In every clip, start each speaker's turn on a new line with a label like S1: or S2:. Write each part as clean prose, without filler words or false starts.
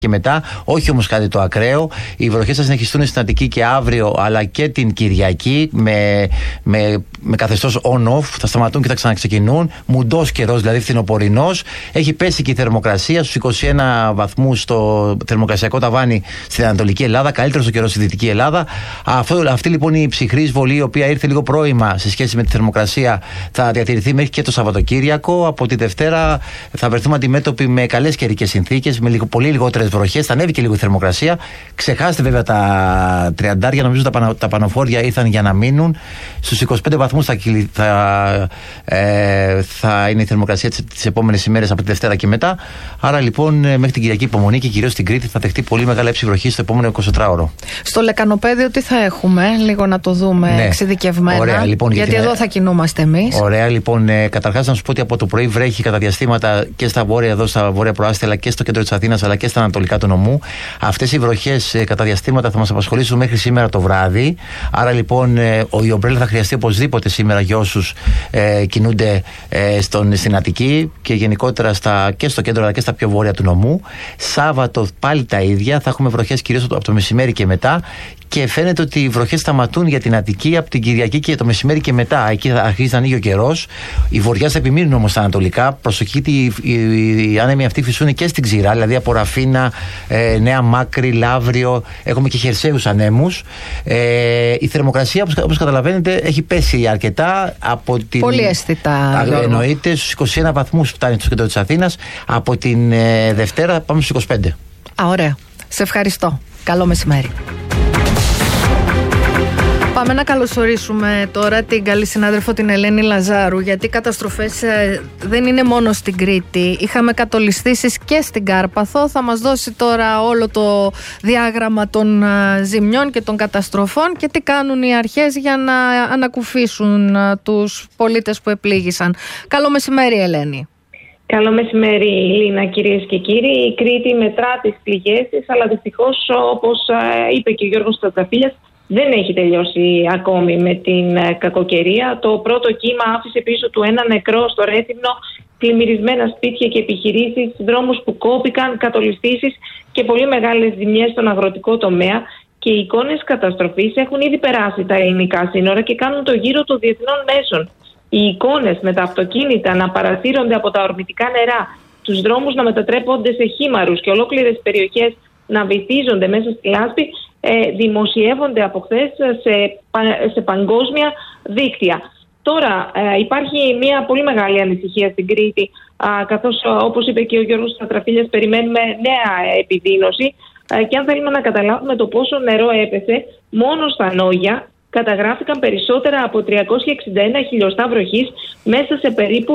S1: και μετά, όχι όμως κάτι το ακραίο. Οι βροχές θα συνεχιστούν στην Αττική και αύριο, αλλά και την Κυριακή με καθεστώς on-off. Θα σταματούν και θα ξαναξεκινούν. Μουντός καιρός, δηλαδή φθινοπορεινός. Έχει πέσει και η θερμοκρασία στους 21 βαθμούς στο θερμοκρασιακό ταβάνι στην Ανατολική Ελλάδα. Καλύτερος ο καιρός στη Δυτική Ελλάδα. Αυτή λοιπόν η ψυχρή εισβολή, η οποία ήρθε λίγο πρώιμα σε σχέση με τη θερμοκρασία, θα διατηρηθεί μέχρι και το Σαββατοκύριακο. Από τη Δευτέρα θα βρεθούμε αντιμέτωποι με καλές καιρικές συνθήκες, με πολύ λιγότερες βροχές. Θα ανέβει και λίγο η θερμοκρασία. Ξεχάστε βέβαια τα 30, νομίζω τα πανοφόρια ήρθαν για να μείνουν. Στους 25 βαθμούς θα είναι η θερμοκρασία τις επόμενες ημέρες από τη Δευτέρα και μετά. Άρα λοιπόν μέχρι την Κυριακή υπομονή, και κυρίως στην Κρήτη θα δεχτεί πολύ μεγάλη έψη βροχή στο επόμενο 24ωρο. Στο
S2: λεκανοπέδιο τι θα έχουμε, λίγο να το δούμε εξειδικευμένα.
S1: Ωραία, λοιπόν,
S2: γιατί εδώ θα κινούμαστε εμείς.
S1: Ωραία, λοιπόν, καταρχάς να σου πω ότι από το πρωί βρέχει κατά διαστήματα και στα βόρεια, εδώ στα βόρεια προάστια, αλλά και στο κέντρο της Αθήνας, αλλά και στα ανατολικά του νομού. Αυτές οι βροχές κατά διαστήματα θα μας απασχολήσουν μέχρι σήμερα το βράδυ. Άρα λοιπόν η ομπρέλα θα χρειαστεί οπωσδήποτε σήμερα για όσους κινούνται στην Αττική και γενικότερα και στο κέντρο αλλά και στα πιο βόρεια του νομού. Σάββατο πάλι τα ίδια, θα έχουμε βροχές κυρίως από το μεσημέρι και μετά. Και φαίνεται ότι οι βροχές σταματούν για την Αττική από την Κυριακή και το μεσημέρι και μετά. Εκεί θα αρχίσει να ανοίγει ο καιρός. Οι βοριάς θα επιμείνουν όμως στα ανατολικά. Προσοχή, οι άνεμοι αυτοί φυσούν και στην Ξηρά, δηλαδή από Ραφίνα, Νέα Μάκρη, Λαύριο. Έχουμε και χερσαίους ανέμους. Η θερμοκρασία, όπως καταλαβαίνετε, έχει πέσει αρκετά.
S2: Πολύ αισθητά.
S1: Εννοείται, στους 21 βαθμούς φτάνει στο κέντρο της Αθήνας. Από την Δευτέρα πάμε στους 25.
S2: Ωραία. Σε ευχαριστώ. Καλό μεσημέρι. Πάμε να καλωσορίσουμε τώρα την καλή συνάδελφο την Ελένη Λαζάρου, γιατί οι καταστροφές δεν είναι μόνο στην Κρήτη. Είχαμε κατολισθήσεις και στην Κάρπαθο. Θα μας δώσει τώρα όλο το διάγραμμα των ζημιών και των καταστροφών και τι κάνουν οι αρχές για να ανακουφίσουν τους πολίτες που επλήγησαν. Καλό μεσημέρι, Ελένη.
S3: Καλό μεσημέρι, Λίνα, κυρίες και κύριοι. Η Κρήτη μετρά τις πληγές της, αλλά δυστυχώς, όπως είπε και ο Γιώργος Τρατζαφίλιας, δεν έχει τελειώσει ακόμη με την κακοκαιρία. Το πρώτο κύμα άφησε πίσω του ένα νεκρό στο Ρέθυμνο, πλημμυρισμένα σπίτια και επιχειρήσεις, δρόμους που κόπηκαν, κατολισθήσεις και πολύ μεγάλες ζημιές στον αγροτικό τομέα. Και οι εικόνες καταστροφής έχουν ήδη περάσει τα ελληνικά σύνορα και κάνουν το γύρο των διεθνών μέσων. Οι εικόνες με τα αυτοκίνητα να παρασύρονται από τα ορμητικά νερά, τους δρόμους να μετατρέπονται σε χήμαρους και ολόκληρες περιοχές να βυθίζονται μέσα στη λάσπη, δημοσιεύονται από χθες σε παγκόσμια δίκτυα. Τώρα υπάρχει μια πολύ μεγάλη ανησυχία στην Κρήτη, καθώς όπως είπε και ο Γιώργος Τρατζαφίλιας, περιμένουμε νέα επιδείνωση και αν θέλουμε να καταλάβουμε το πόσο νερό έπεσε, μόνο στα Νόγια καταγράφηκαν περισσότερα από 361 χιλιοστά βροχής μέσα σε περίπου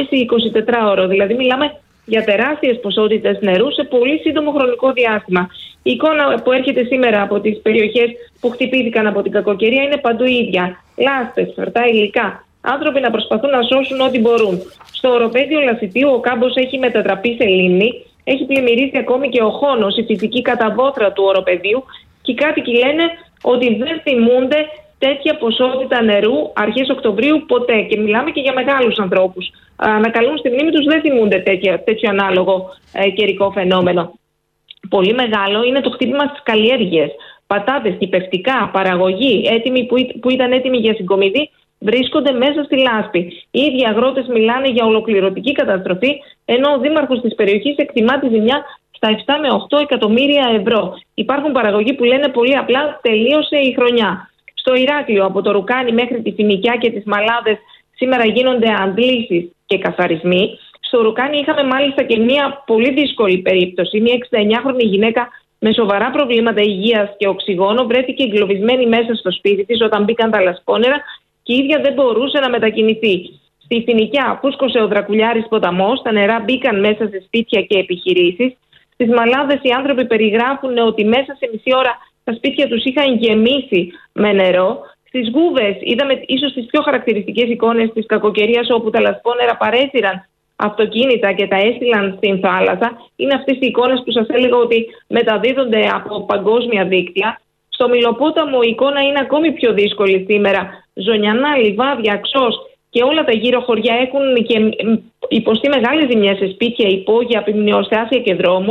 S3: 1,5-24 ώρο. Δηλαδή μιλάμε για τεράστιες ποσότητες νερού σε πολύ σύντομο χρονικό διάστημα. Η εικόνα που έρχεται σήμερα από τις περιοχές που χτυπήθηκαν από την κακοκαιρία είναι παντού ίδια. Λάστες, φερτά υλικά. Άνθρωποι να προσπαθούν να σώσουν ό,τι μπορούν. Στο οροπέδιο Λασιτίου ο κάμπος έχει μετατραπεί σε λίμνη. Έχει πλημμυρίσει ακόμη και ο Χόνος, η φυσική καταβόθρα του οροπεδίου. Και οι κάτοικοι λένε ότι δεν θυμούνται τέτοια ποσότητα νερού αρχές Οκτωβρίου ποτέ. Και μιλάμε και για μεγάλους ανθρώπους. Να καλούν στη μνήμη τους, δεν θυμούνται τέτοιο ανάλογο καιρικό φαινόμενο. Πολύ μεγάλο είναι το χτύπημα στις καλλιέργειες. Πατάτες, τυπευτικά, παραγωγή, που ήταν έτοιμοι για συγκομιδή, βρίσκονται μέσα στη λάσπη. Οι ίδιοι αγρότες μιλάνε για ολοκληρωτική καταστροφή, ενώ ο δήμαρχος της περιοχής εκτιμά τη ζημιά στα 7 με 8 εκατομμύρια ευρώ. Υπάρχουν παραγωγοί που λένε πολύ απλά τελείωσε η χρονιά. Στο Ηράκλειο, από το Ρουκάνι μέχρι τη Φοινικιά και τις Μαλάδες, σήμερα γίνονται αντλήσεις και καθαρισμοί. Στο Ρουκάνι είχαμε μάλιστα και μια πολύ δύσκολη περίπτωση. Μια 69χρονη γυναίκα με σοβαρά προβλήματα υγείας και οξυγόνο βρέθηκε εγκλωβισμένη μέσα στο σπίτι της όταν μπήκαν τα λασπόνερα και η ίδια δεν μπορούσε να μετακινηθεί. Στη Φοινικιά φούσκωσε ο Δρακουλιάρης ποταμός, τα νερά μπήκαν μέσα σε σπίτια και επιχειρήσεις. Στις Μαλάδες οι άνθρωποι περιγράφουν ότι μέσα σε μισή ώρα τα σπίτια τους είχαν γεμίσει με νερό. Στις Γούβες είδαμε ίσως τις πιο χαρακτηριστικές εικόνες της κακοκαιρίας, όπου τα λασπόνερα παρέσυραν αυτοκίνητα και τα έστειλαν στην θάλασσα. Είναι αυτές οι εικόνες που σας έλεγα ότι μεταδίδονται από παγκόσμια δίκτυα. Στο Μυλοπόταμο η εικόνα είναι ακόμη πιο δύσκολη σήμερα. Ζωνιανά, Λιβάδια, Ξός και όλα τα γύρω χωριά έχουν και υποστεί μεγάλες ζημιές σε σπίτια, υπόγεια, επιμνιοστάσια και δρόμους.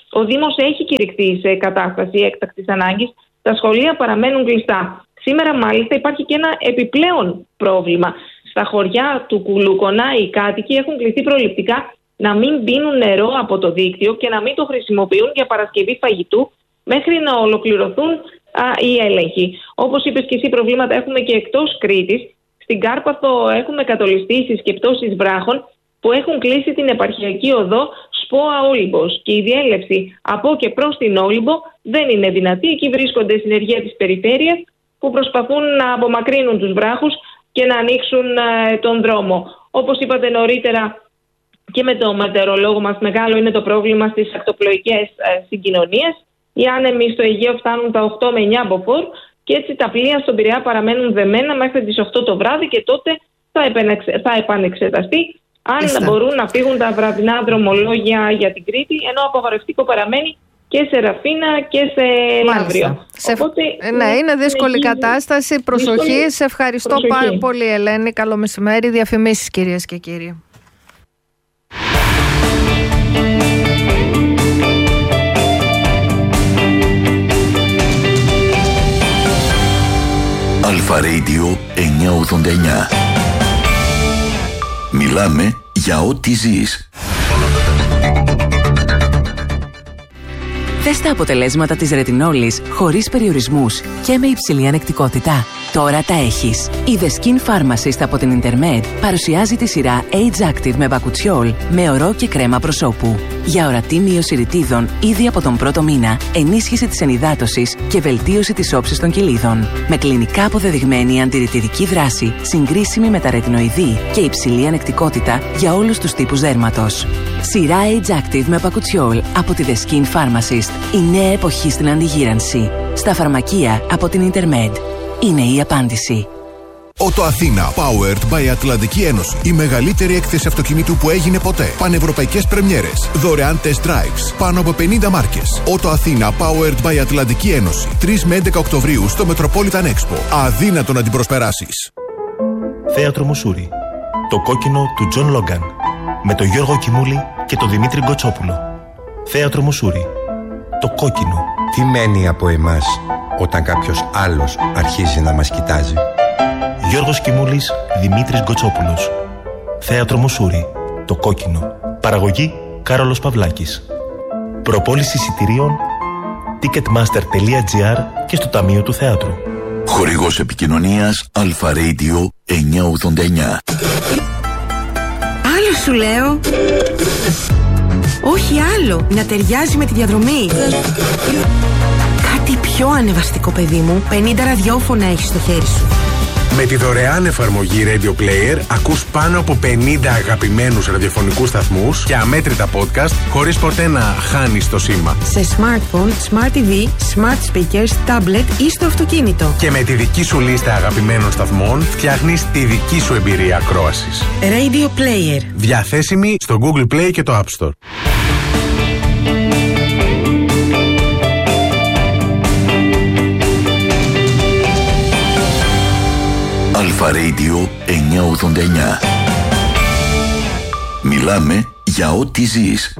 S3: Ο Δήμος έχει κηρυχθεί σε κατάσταση έκτακτης ανάγκης. Τα σχολεία παραμένουν κλειστά. Σήμερα μάλιστα υπάρχει και ένα επιπλέον πρόβλημα. Στα χωριά του Κουλούκονα οι κάτοικοι έχουν κληθεί προληπτικά να μην πίνουν νερό από το δίκτυο και να μην το χρησιμοποιούν για παρασκευή φαγητού μέχρι να ολοκληρωθούν οι έλεγχοι. Όπως είπες και εσύ, προβλήματα έχουμε και εκτός Κρήτης. Στην Κάρπαθο έχουμε κατολιστήσεις και πτώσεις βράχων που έχουν κλείσει την επαρχιακή οδό Σπόα Όλυμπος και η διέλευση από και προς την Όλυμπο δεν είναι δυνατή. Εκεί βρίσκονται συνεργεία της περιφέρειας που προσπαθούν να απομακρύνουν τους βράχους και να ανοίξουν τον δρόμο. Όπως είπατε νωρίτερα και με το μετεωρολόγο μας, μεγάλο είναι το πρόβλημα στις ακτοπλοϊκές συγκοινωνίες. Οι άνεμοι στο Αιγαίο φτάνουν τα 8 με 9 μποφόρ και έτσι τα πλοία στον Πειραιά παραμένουν δεμένα μέχρι τις 8 το βράδυ και τότε θα επανεξεταστεί αν μπορούν να φύγουν τα βραδινά δρομολόγια για την Κρήτη, ενώ απαγορευτικό παραμένει και σε Ραφίνα και σε Λαύριο.
S2: Οπότε, ναι, είναι δύσκολη κατάσταση. Προσοχή. Σε ευχαριστώ πάρα πολύ, Ελένη. Καλό μεσημέρι. Διαφημίσεις, κυρίες και κύριοι.
S4: Αλφα Radio 989. Μιλάμε για ό,τι ζεις.
S5: Δες τα αποτελέσματα της ρετινόλης χωρίς περιορισμούς και με υψηλή ανεκτικότητα. Τώρα τα έχεις. Η The Skin Pharmacist από την Intermed παρουσιάζει τη σειρά Age Active με μπακουτσιόλ με ορό και κρέμα προσώπου. Για ορατή μείωση ρητίδων ήδη από τον πρώτο μήνα, ενίσχυση της ενυδάτωσης και βελτίωση της όψης των κοιλίδων. Με κλινικά αποδεδειγμένη αντιρρητιδική δράση, συγκρίσιμη με τα ρετινοειδή και υψηλή ανεκτικότητα για όλους τους τύπους δέρματος. Σειρά Age Active με μπακουτσιόλ από τη The Skin Pharmacist. Η νέα εποχή στην αντιγύρανση. Στα φαρμακεία από την Intermed. Είναι η απάντηση.
S6: Ότο Αθήνα, powered by Ατλαντική Ένωση. Η μεγαλύτερη έκθεση αυτοκινήτου που έγινε ποτέ. Πανευρωπαϊκές πρεμιέρες. Δωρεάν test drives. Πάνω από 50 μάρκες. Ότο Αθήνα, powered by Ατλαντική Ένωση. 3 με 11 Οκτωβρίου στο Metropolitan Expo. Αδύνατο να την προσπεράσεις.
S7: Θέατρο Μουσούρι. Το κόκκινο του Τζον Λόγκαν. Με τον Γιώργο Κιμούλη και τον Δημήτρη Γκοτσόπουλο. Θέατρο Μουσούρι. Το κόκκινο.
S8: Τι μένει από εμάς όταν κάποιος άλλος αρχίζει να μας κοιτάζει?
S7: Γιώργος Κιμούλης, Δημήτρης Γκοτσόπουλος. Θέατρο Μουσούρι. Το κόκκινο. Παραγωγή Κάρολος Παυλάκης. Προπόληση εισιτηρίων ticketmaster.gr και στο Ταμείο του Θεάτρου.
S4: Χορηγός επικοινωνίας Αλφα Radio 989.
S9: Άλλο σου λέω. Όχι άλλο. Να ταιριάζει με τη διαδρομή. Κάτι πιο ανεβαστικό, παιδί μου. 50 ραδιόφωνα έχεις στο χέρι σου.
S10: Με τη δωρεάν εφαρμογή Radio Player ακούς πάνω από 50 αγαπημένους ραδιοφωνικούς σταθμούς και αμέτρητα podcast χωρίς ποτέ να χάνεις το σήμα.
S9: Σε smartphone, smart TV, smart speakers, tablet ή στο αυτοκίνητο.
S10: Και με τη δική σου λίστα αγαπημένων σταθμών φτιάχνεις τη δική σου εμπειρία ακρόασης.
S9: Radio Player.
S10: Διαθέσιμη στο Google Play και το App Store.
S4: Αλφα Radio 989. Μιλάμε για ό,τι ζεις.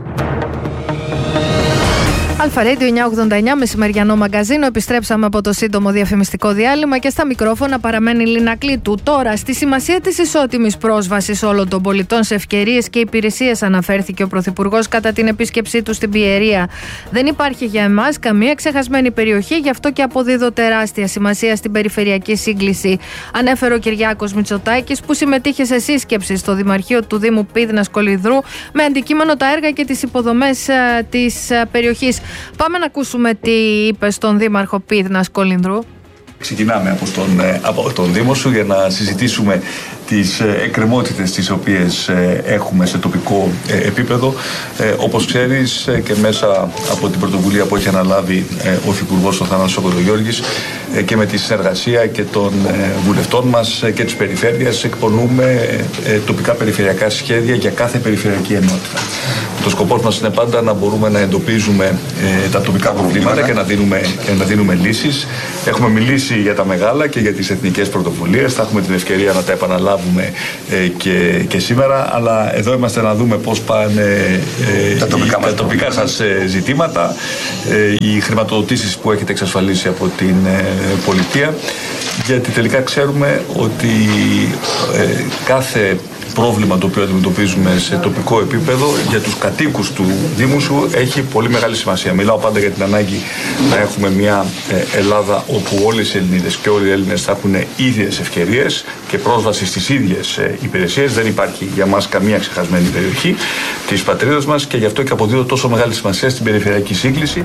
S2: Αλφα Radio 989, μεσημεριανό μαγκαζίνο. Επιστρέψαμε από το σύντομο διαφημιστικό διάλειμμα και στα μικρόφωνα παραμένει η Λίνα Κλήτου. Τώρα, στη σημασία της ισότιμης πρόσβασης όλων των πολιτών σε ευκαιρίες και υπηρεσίες αναφέρθηκε ο Πρωθυπουργός κατά την επίσκεψή του στην Πιερία. Δεν υπάρχει για εμάς καμία ξεχασμένη περιοχή, γι' αυτό και αποδίδω τεράστια σημασία στην περιφερειακή σύγκληση. Ανέφερε ο Κυριάκος Μητσοτάκης, που συμμετείχε σε σύσκεψη στο Δημαρχείο του Δήμου Πύδνας Κολυνδρού με αντικείμενο τα έργα και τις υποδομές της περιοχής. Πάμε να ακούσουμε τι είπε στον Δήμαρχο Πύδνας Κολυνδρού.
S11: Ξεκινάμε από τον Δήμο σου για να συζητήσουμε τις εκκρεμότητες τις οποίες έχουμε σε τοπικό επίπεδο. Όπως ξέρεις, και μέσα από την πρωτοβουλία που έχει αναλάβει ο Υφυπουργός ο Θανάσης Κοντογιώργης και με τη συνεργασία και των βουλευτών μας και της περιφέρειας εκπονούμε τοπικά περιφερειακά σχέδια για κάθε περιφερειακή ενότητα. Το σκοπός μας είναι πάντα να μπορούμε να εντοπίζουμε τα τοπικά προβλήματα και να δίνουμε λύσεις. Έχουμε μιλήσει για τα μεγάλα και για τις εθνικές πρωτοβουλίες. Θα έχουμε την ευκαιρία να τα επαναλάβουμε και σήμερα. Αλλά εδώ είμαστε να δούμε πώς πάνε τα τοπικά σας ζητήματα, οι χρηματοδοτήσεις που έχετε εξασφαλίσει από την πολιτεία. Γιατί τελικά ξέρουμε ότι κάθε πρόβλημα το οποίο αντιμετωπίζουμε σε τοπικό επίπεδο για τους κατοίκους του Δήμου σου έχει πολύ μεγάλη σημασία. Μιλάω πάντα για την ανάγκη να έχουμε μια Ελλάδα όπου όλες οι Ελληνίδες και όλοι οι Έλληνες θα έχουν ίδιες ευκαιρίες και πρόσβαση στις ίδιες υπηρεσίες. Δεν υπάρχει για μας καμία ξεχασμένη περιοχή της πατρίδας μας και γι' αυτό και αποδίδω τόσο μεγάλη σημασία στην περιφερειακή σύγκληση.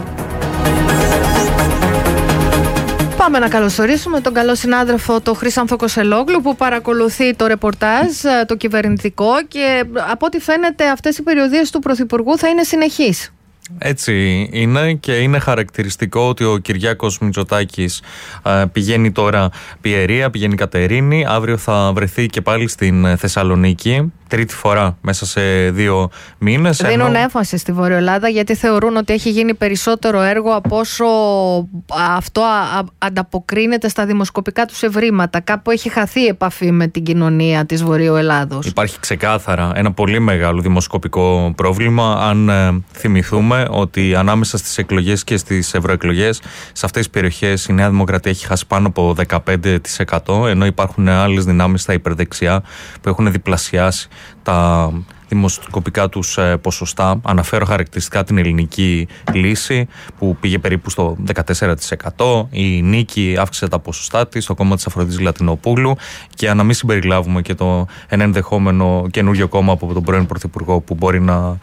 S2: Πάμε να καλωσορίσουμε τον καλό συνάδελφο τον Χρήσανθο Κοσελόγλου που παρακολουθεί το ρεπορτάζ, το κυβερνητικό, και από ό,τι φαίνεται αυτές οι περιοδίες του Πρωθυπουργού θα είναι συνεχείς.
S12: Έτσι είναι και είναι χαρακτηριστικό ότι ο Κυριάκος Μητσοτάκης πηγαίνει τώρα Πιερία, πηγαίνει Κατερίνη, αύριο θα βρεθεί και πάλι στην Θεσσαλονίκη, τρίτη φορά μέσα σε 2 μήνες.
S2: Δίνουν έμφαση στη Βόρεια Ελλάδα γιατί θεωρούν ότι έχει γίνει περισσότερο έργο από όσο αυτό ανταποκρίνεται στα δημοσκοπικά τους ευρήματα. Κάπου έχει χαθεί η επαφή με την κοινωνία της Βορείου Ελλάδος. Υπάρχει
S12: ξεκάθαρα ένα πολύ μεγάλο δημοσκοπικό πρόβλημα. Αν θυμηθούμε ότι ανάμεσα στις εκλογές και στις ευρωεκλογές σε αυτές τις περιοχές η Νέα Δημοκρατία έχει χάσει πάνω από 15%, ενώ υπάρχουν άλλες δυνάμεις στα υπερδεξιά που έχουν διπλασιάσει τα δημοσκοπικά τους ποσοστά. Αναφέρω χαρακτηριστικά την ελληνική λύση που πήγε περίπου στο 14%. Η Νίκη αύξησε τα ποσοστά της, το κόμμα της Αφροδίτης Λατινοπούλου, και να μην συμπεριλάβουμε και ένα ενδεχόμενο καινούριο κόμμα από τον πρώην Πρωθυπουργό που μπορεί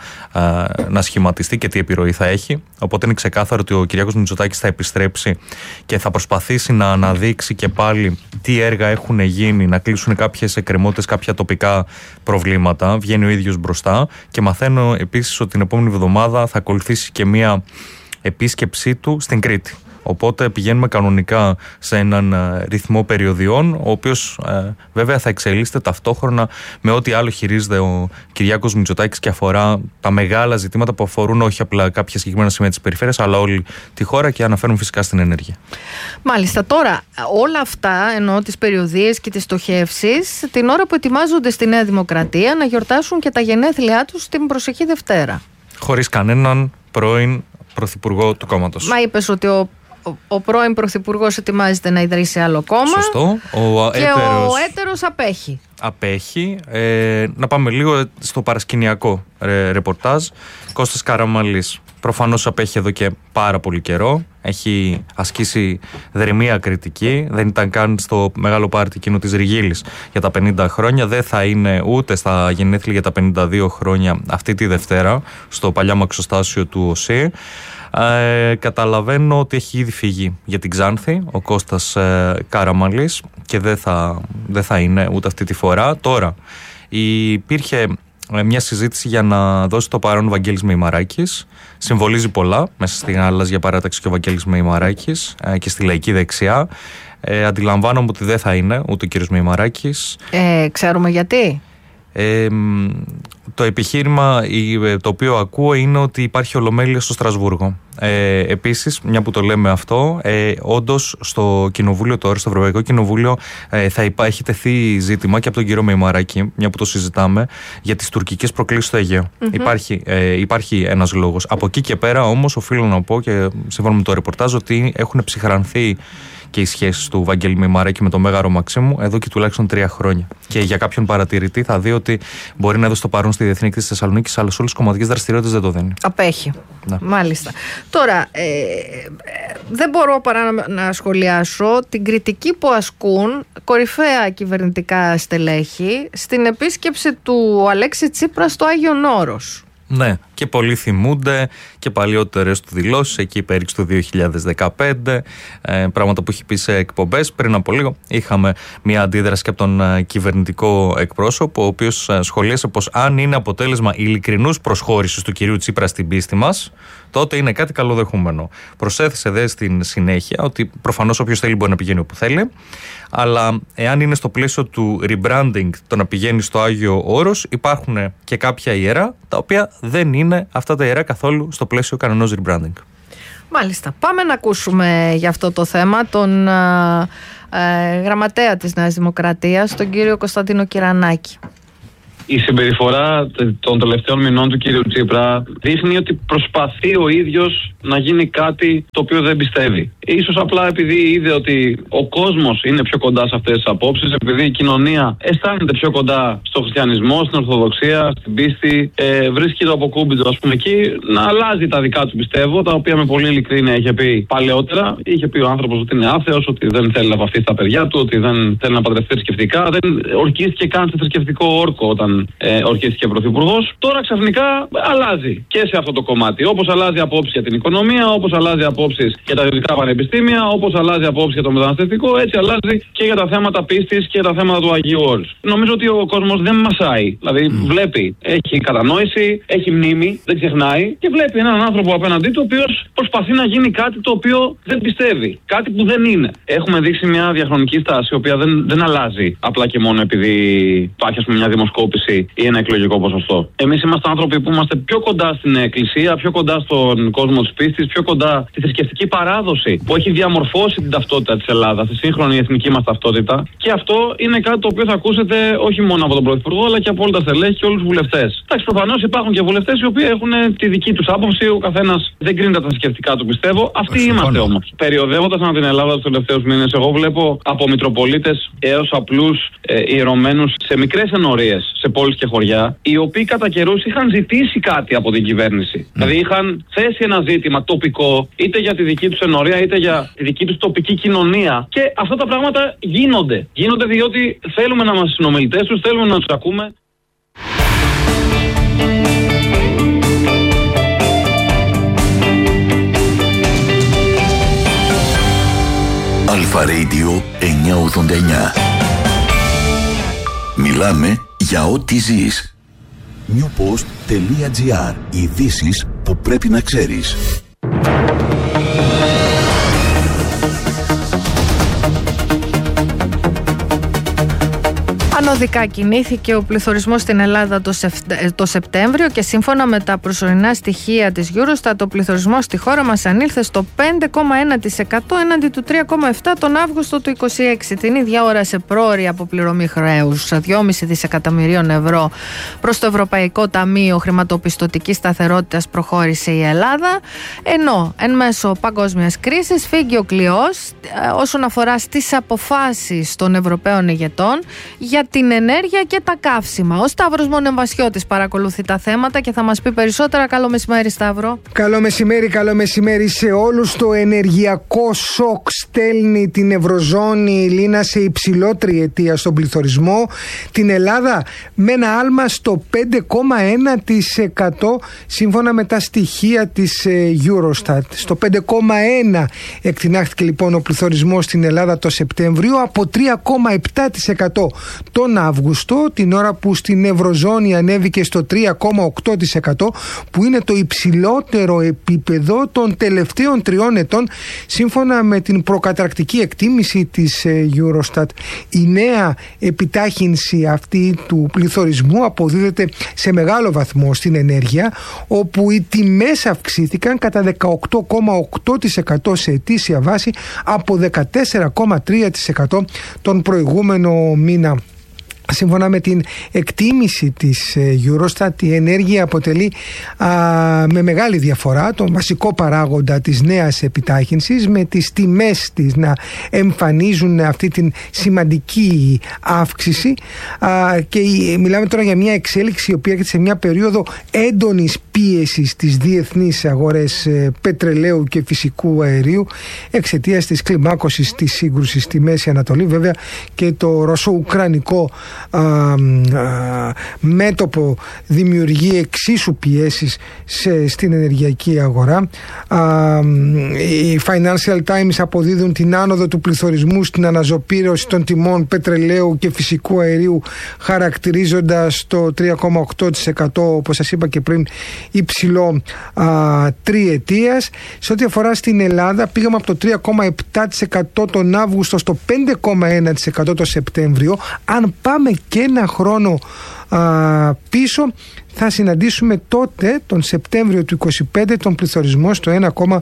S12: να σχηματιστεί και τι επιρροή θα έχει. Οπότε είναι ξεκάθαρο ότι ο Κυριάκος Μητσοτάκης θα επιστρέψει και θα προσπαθήσει να αναδείξει και πάλι τι έργα έχουν γίνει, να κλείσουν κάποιες εκκρεμότητες, κάποια τοπικά προβλήματα. Βγαίνει ο ίδιος μπροστά και μαθαίνω επίσης ότι την επόμενη εβδομάδα θα ακολουθήσει και μία επίσκεψή του στην Κρήτη. Οπότε πηγαίνουμε κανονικά σε έναν ρυθμό περιοδιών, ο οποίος βέβαια θα εξελίσσεται ταυτόχρονα με ό,τι άλλο χειρίζεται ο Κυριάκος Μητσοτάκης και αφορά τα μεγάλα ζητήματα που αφορούν όχι απλά κάποια συγκεκριμένα σημεία της περιφέρειας, αλλά όλη τη χώρα, και αναφέρουν φυσικά στην ενέργεια.
S2: Μάλιστα. Τώρα, όλα αυτά, εννοώ τις περιοδίες και τις στοχεύσεις, την ώρα που ετοιμάζονται στη Νέα Δημοκρατία να γιορτάσουν και τα γενέθλιά τους την προσεχή Δευτέρα. Χωρίς κανέναν πρώην πρωθυπουργό του κόμματος. Μα είπες ότι ο πρώην πρωθυπουργός ετοιμάζεται να ιδρύσει άλλο κόμμα. Σωστό. Ο έτερος απέχει. Απέχει. Να πάμε λίγο στο παρασκηνιακό ρεπορτάζ. Κώστας Καραμανλής προφανώς απέχει εδώ και πάρα πολύ καιρό. Έχει ασκήσει δρυμία κριτική. Δεν ήταν καν στο μεγάλο πάρτι εκείνο της Ριγίλης για τα 50 χρόνια. Δεν θα είναι ούτε στα γενέθλια για τα 52 χρόνια αυτή τη Δευτέρα στο παλιά μαξοστάσιο του ΟΣΥ. Καταλαβαίνω ότι έχει ήδη φύγει για την Ξάνθη ο Κώστας Καραμανλής και δεν θα είναι ούτε αυτή τη φορά. Τώρα υπήρχε μια συζήτηση για να δώσει το παρόν ο Βαγγέλης Μεϊμαράκης. Συμβολίζει πολλά μέσα στη γαλάζια παράταξη και ο Βαγγέλης Μεϊμαράκης και στη λαϊκή δεξιά. Αντιλαμβάνομαι ότι δεν θα είναι ούτε ο κύριος Μεϊμαράκης. Ξέρουμε γιατί. Το επιχείρημα το οποίο ακούω είναι ότι υπάρχει ολομέλεια στο Στρασβούργο. Επίσης, μια που το λέμε αυτό, όντως στο Κοινοβούλιο τώρα, στο Ευρωπαϊκό Κοινοβούλιο, έχει τεθεί ζήτημα και από τον κύριο Μεϊμαράκη, μια που το συζητάμε, για τις τουρκικές προκλήσεις στο Αιγαίο. Υπάρχει ένας λόγος. Από εκεί και πέρα όμως οφείλω να πω, και σύμφωνα με το ρεπορτάζ, ότι έχουν ψυχρανθεί και οι σχέσεις του Βαγγέλη Μεϊμαράκη με τον Μέγαρο Μαξίμου εδώ και τουλάχιστον 3 χρόνια. Και για κάποιον παρατηρητή θα δει ότι μπορεί να έδωσε το παρόν στη Διεθνή Εκδήλωση της Θεσσαλονίκης, αλλά σε όλες τις κομματικές δραστηριότητες δεν το δίνει. Απέχει. Ναι. Μάλιστα. Τώρα, δεν μπορώ παρά να σχολιάσω την κριτική που ασκούν κορυφαία κυβερνητικά στελέχη στην επίσκεψη του Αλέξη Τσίπρα στο Άγιον Όρος. Ναι, και πολλοί θυμούνται και παλιότερες του δηλώσεις, εκεί η πέριξη του 2015, πράγματα που έχει πει σε εκπομπές. Πριν από λίγο είχαμε μια αντίδραση και από τον κυβερνητικό εκπρόσωπο, ο οποίος σχολίασε πως αν είναι αποτέλεσμα ειλικρινούς προσχώρησης του κυρίου Τσίπρα στην πίστη μας, τότε είναι κάτι καλοδεχούμενο. Προσέθεσε δε στην συνέχεια ότι προφανώς όποιος θέλει μπορεί να πηγαίνει όπου θέλει, αλλά εάν είναι στο πλαίσιο του rebranding το να πηγαίνει στο Άγιο Όρος, υπάρχουν και κάποια ιερά τα οποία
S12: δεν είναι αυτά τα ιερά καθόλου στο πλαίσιο κανενός rebranding.
S2: Μάλιστα. Πάμε να ακούσουμε για αυτό το θέμα τον γραμματέα της Νέας Δημοκρατίας, τον κύριο Κωνσταντίνο Κυρανάκη.
S13: Η συμπεριφορά των τελευταίων μηνών του κύριου Τσίπρα δείχνει ότι προσπαθεί ο ίδιος να γίνει κάτι το οποίο δεν πιστεύει. Ίσως απλά επειδή είδε ότι ο κόσμος είναι πιο κοντά σε αυτές τις απόψεις, επειδή η κοινωνία αισθάνεται πιο κοντά στο χριστιανισμό, στην Ορθοδοξία, στην πίστη, βρίσκει το αποκούμπιτο, ας πούμε, εκεί να αλλάζει τα δικά του, πιστεύω, τα οποία με πολύ ειλικρίνεια είχε πει παλαιότερα. Είχε πει ο άνθρωπος ότι είναι άθεος, ότι δεν θέλει να βαφτεί στα παιδιά του, ότι δεν θέλει να παντρευτεί θρησκευτικά. Δεν ορκίστηκε καν σε θρησκευτικό όρκο όταν ορκίστηκε πρωθυπουργός. Τώρα ξαφνικά αλλάζει και σε αυτό το κομμάτι. Όπως αλλάζει απόψεις για την οικονομία, όπως αλλάζει απόψεις για τα ιδιωτικά πανεπιστήμια, όπως αλλάζει απόψεις για το μεταναστευτικό, έτσι αλλάζει και για τα θέματα πίστης και τα θέματα του Αγίου Όρους. Νομίζω ότι ο κόσμος δεν μασάει. Δηλαδή βλέπει, έχει κατανόηση, έχει μνήμη, δεν ξεχνάει και βλέπει έναν άνθρωπο απέναντί του, ο οποίος προσπαθεί να γίνει κάτι το οποίο δεν πιστεύει. Κάτι που δεν είναι. Έχουμε δείξει μια διαχρονική στάση, η οποία δεν αλλάζει απλά και μόνο επειδή υπάρχει, ας πούμε, μια δημοσκόπηση ή ένα εκλογικό ποσοστό. Εμείς είμαστε άνθρωποι που είμαστε πιο κοντά στην Εκκλησία, πιο κοντά στον κόσμο της πίστης, πιο κοντά στη θρησκευτική παράδοση που έχει διαμορφώσει την ταυτότητα της Ελλάδας, τη σύγχρονη εθνική μας ταυτότητα. Και αυτό είναι κάτι το οποίο θα ακούσετε όχι μόνο από τον Πρωθυπουργό, αλλά και από όλα τα στελέχη και όλους τους βουλευτές. Εντάξει, προφανώς υπάρχουν και βουλευτές οι οποίοι έχουν τη δική τους άποψη, ο καθένας δεν κρίνει τα θρησκευτικά του, πιστεύω. Αυτοί είμαστε όμως. Περιοδεύοντας ανά την Ελλάδα τους τελευταίους μήνες, εγώ βλέπω από μητροπολίτες έως απλούς ιερωμένους σε μικρές ενορίες, σε πόλεις και χωριά, οι οποίοι κατά καιρούς είχαν ζητήσει κάτι από την κυβέρνηση. Δηλαδή είχαν θέσει ένα ζήτημα τοπικό, είτε για τη δική τους ενορία, είτε για τη δική τους τοπική κοινωνία. Και αυτά τα πράγματα γίνονται. Γίνονται διότι θέλουμε να είμαστε συνομιλητές τους, θέλουμε να τους ακούμε.
S4: Αλφα Radio 989. Μιλάμε για ό,τι ζεις. newpost.gr. Ειδήσεις που πρέπει να ξέρεις.
S2: Ανωδικά κινήθηκε ο πληθωρισμός στην Ελλάδα το Σεπτέμβριο και σύμφωνα με τα προσωρινά στοιχεία της Eurostat, ο πληθωρισμός στη χώρα μας ανήλθε στο 5,1% έναντι του 3,7% τον Αύγουστο του 2026. Την ίδια ώρα, σε πρόωρη αποπληρωμή χρέους 2,5 δισεκατομμυρίων ευρώ προς το Ευρωπαϊκό Ταμείο Χρηματοπιστωτικής Σταθερότητας προχώρησε η Ελλάδα, ενώ εν μέσω παγκόσμιας κρίσης φύγει ο κλειός όσον αφορά στις αποφάσεις των Ευρωπαίων ηγετών για την ενέργεια και τα καύσιμα. Ο Σταύρος Μονεμβασιώτης παρακολουθεί τα θέματα και θα μας πει περισσότερα. Καλό μεσημέρι, Σταύρο.
S14: Καλό μεσημέρι σε όλους. Το ενεργειακό σοκ στέλνει την Ευρωζώνη, η Λίνα, σε υψηλό τριετία στον πληθωρισμό. Την Ελλάδα με ένα άλμα στο 5,1% σύμφωνα με τα στοιχεία της Eurostat. Στο 5,1% εκτινάχθηκε λοιπόν ο πληθωρισμός στην Ελλάδα το Σεπτέμβριο, από 3,7% τον Αύγουστο, την ώρα που στην Ευρωζώνη ανέβηκε στο 3,8%, που είναι το υψηλότερο επίπεδο των τελευταίων 3 ετών σύμφωνα με την προκαταρκτική εκτίμηση της Eurostat. Η νέα επιτάχυνση αυτή του πληθωρισμού αποδίδεται σε μεγάλο βαθμό στην ενέργεια, όπου οι τιμές αυξήθηκαν κατά 18,8% σε ετήσια βάση από 14,3% τον προηγούμενο μήνα. Σύμφωνα με την εκτίμηση της Eurostat, η ενέργεια αποτελεί με μεγάλη διαφορά τον βασικό παράγοντα της νέας επιτάχυνσης, με τις τιμές της να εμφανίζουν αυτή την σημαντική αύξηση, και μιλάμε τώρα για μια εξέλιξη η οποία έρχεται σε μια περίοδο έντονης πίεσης στις διεθνείς αγορές πετρελαίου και φυσικού αερίου εξαιτίας της κλιμάκωσης της σύγκρουσης στη Μέση Ανατολή, βέβαια, και το ρωσο-ουκρανικό μέτωπο δημιουργεί εξίσου πιέσεις στην ενεργειακή αγορά. Οι Financial Times αποδίδουν την άνοδο του πληθωρισμού στην αναζωπήρωση των τιμών πετρελαίου και φυσικού αερίου, χαρακτηρίζοντας το 3,8%, όπως σας είπα και πριν, υψηλό τριετίας. Σε ό,τι αφορά στην Ελλάδα, πήγαμε από το 3,7% τον Αύγουστο στο 5,1% το Σεπτέμβριο. Αν πάμε και ένα χρόνο πίσω, θα συναντήσουμε τότε τον Σεπτέμβριο του 2025 τον πληθωρισμό στο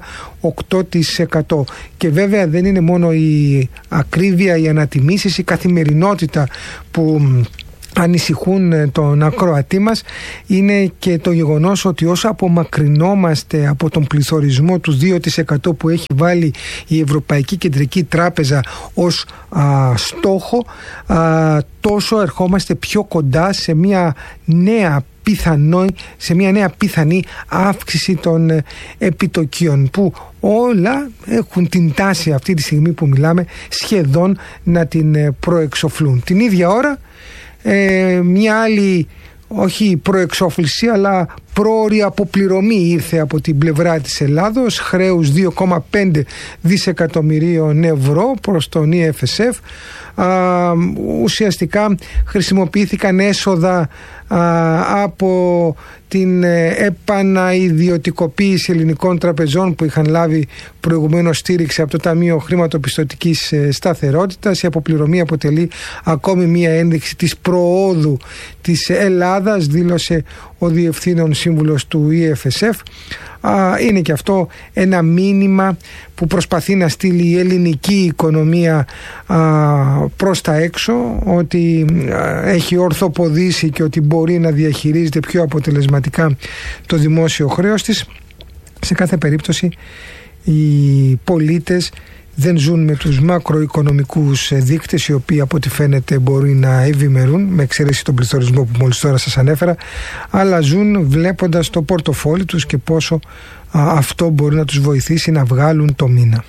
S14: 1,8%. Και βέβαια δεν είναι μόνο η ακρίβεια, οι ανατιμήσεις, η καθημερινότητα που ανησυχούν τον ακροατή μας, είναι και το γεγονός ότι όσο απομακρυνόμαστε από τον πληθωρισμό του 2% που έχει βάλει η Ευρωπαϊκή Κεντρική Τράπεζα ως στόχο, τόσο ερχόμαστε πιο κοντά σε μια νέα πιθανή αύξηση των επιτοκίων, που όλα έχουν την τάση αυτή τη στιγμή που μιλάμε σχεδόν να την προεξοφλούν. Την ίδια ώρα μια άλλη, όχι προεξόφληση, αλλά πρόωρη αποπληρωμή ήρθε από την πλευρά της Ελλάδος, χρέους 2,5 δισεκατομμυρίων ευρώ προς τον EFSF. Ουσιαστικά χρησιμοποιήθηκαν έσοδα από την επανaiδιωτικοποίηση ελληνικών τραπεζών που είχαν λάβει προηγουμένως στήριξη από το Ταμείο Χρηματοπιστωτικής Σταθερότητας. Η αποπληρωμή αποτελεί ακόμη μία ένδειξη της προόδου της Ελλάδας, δήλωσε ο Διευθύνων Σύμβουλος του EFSF. Είναι και αυτό ένα μήνυμα που προσπαθεί να στείλει η ελληνική οικονομία προς τα έξω, ότι έχει ορθοποδήσει και ότι μπορεί να διαχειρίζεται πιο αποτελεσματικά το δημόσιο χρέος της. Σε κάθε περίπτωση οι πολίτες δεν ζουν με τους μακροοικονομικούς δείκτες, οι οποίοι από ό,τι φαίνεται μπορεί να ευημερούν, με εξαίρεση τον πληθωρισμό που μόλις τώρα σας ανέφερα, αλλά ζουν βλέποντας το πορτοφόλι τους και πόσο αυτό μπορεί να τους βοηθήσει να βγάλουν το μήνα.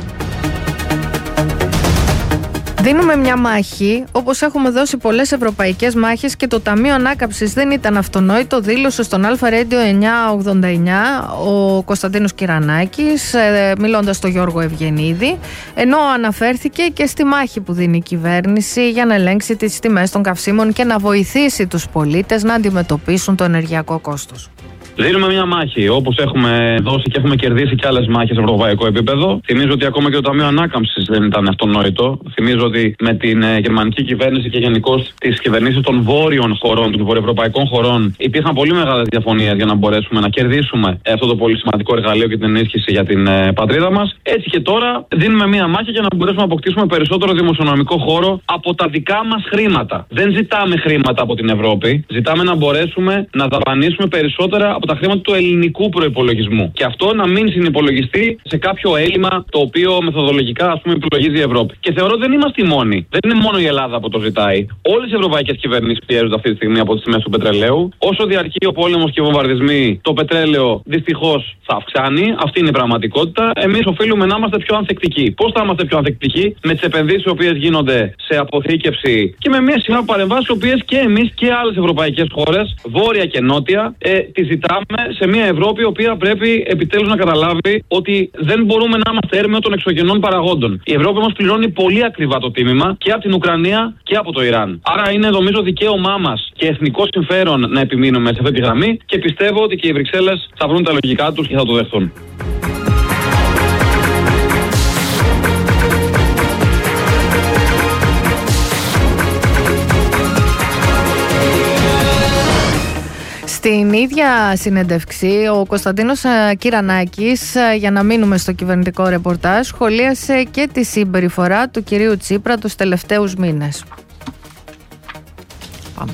S2: Δίνουμε μια μάχη, όπως έχουμε δώσει πολλές ευρωπαϊκές μάχες, και το Ταμείο Ανάκαμψης δεν ήταν αυτονόητο, δήλωσε στον Αλφα Radio 989 ο Κωνσταντίνος Κυρανάκης, μιλώντας στον Γιώργο Ευγενίδη, ενώ αναφέρθηκε και στη μάχη που δίνει η κυβέρνηση για να ελέγξει τις τιμές των καυσίμων και να βοηθήσει τους πολίτες να αντιμετωπίσουν το ενεργειακό κόστος.
S13: Δίνουμε μια μάχη, όπως έχουμε δώσει και έχουμε κερδίσει και άλλες μάχες σε ευρωπαϊκό επίπεδο. Θυμίζω ότι ακόμα και το Ταμείο Ανάκαμψης δεν ήταν αυτονόητο. Θυμίζω ότι με την γερμανική κυβέρνηση και γενικώς τις κυβερνήσεις των βόρειων χωρών, των βορειοευρωπαϊκών χωρών, υπήρχαν πολύ μεγάλες διαφωνίες για να μπορέσουμε να κερδίσουμε αυτό το πολύ σημαντικό εργαλείο και την ενίσχυση για την πατρίδα μας. Έτσι και τώρα δίνουμε μια μάχη για να μπορέσουμε να αποκτήσουμε περισσότερο δημοσιονομικό χώρο από τα δικά μας χρήματα. Δεν ζητάμε χρήματα από την Ευρώπη. Ζητάμε να μπορέσουμε να δαπανίσουμε περισσότερα από τα χρήματα του ελληνικού προϋπολογισμού. Και αυτό να μην συνυπολογιστεί σε κάποιο έλλειμμα το οποίο μεθοδολογικά υπολογίζει η Ευρώπη. Και θεωρώ δεν είμαστε οι μόνοι. Δεν είναι μόνο η Ελλάδα που το ζητάει. Όλες οι ευρωπαϊκές κυβερνήσεις πιέζονται αυτή τη στιγμή από τις τιμές του πετρελαίου. Όσο διαρκεί ο πόλεμος και οι βομβαρδισμοί, το πετρέλαιο δυστυχώς θα αυξάνει. Αυτή είναι η πραγματικότητα. Εμείς οφείλουμε να είμαστε πιο ανθεκτικοί. Πώς θα είμαστε πιο ανθεκτικοί? Με τις επενδύσεις οι οποίες γίνονται σε αποθήκευση και με μια σειρά παρεμβάσεις, οι οποίες και εμείς και άλλες ευρωπαϊκές χώρες, βόρεια και νότια, τις ζητάμε σε μια Ευρώπη η οποία πρέπει επιτέλους να καταλάβει ότι δεν μπορούμε να είμαστε έρμεο των εξωγενών παραγόντων. Η Ευρώπη όμως πληρώνει πολύ ακριβά το τίμημα και από την Ουκρανία και από το Ιράν. Άρα είναι νομίζω δικαίωμά μας και εθνικό συμφέρον να επιμείνουμε σε αυτή τη γραμμή και πιστεύω ότι και οι Βρυξέλλες θα βρουν τα λογικά τους και θα το δεχθούν.
S2: Στην ίδια συνέντευξη, ο Κωνσταντίνος Κυρανάκης, για να μείνουμε στο κυβερνητικό ρεπορτάζ, σχολίασε και τη συμπεριφορά του κυρίου Τσίπρα τους τελευταίους μήνες. Πάμε.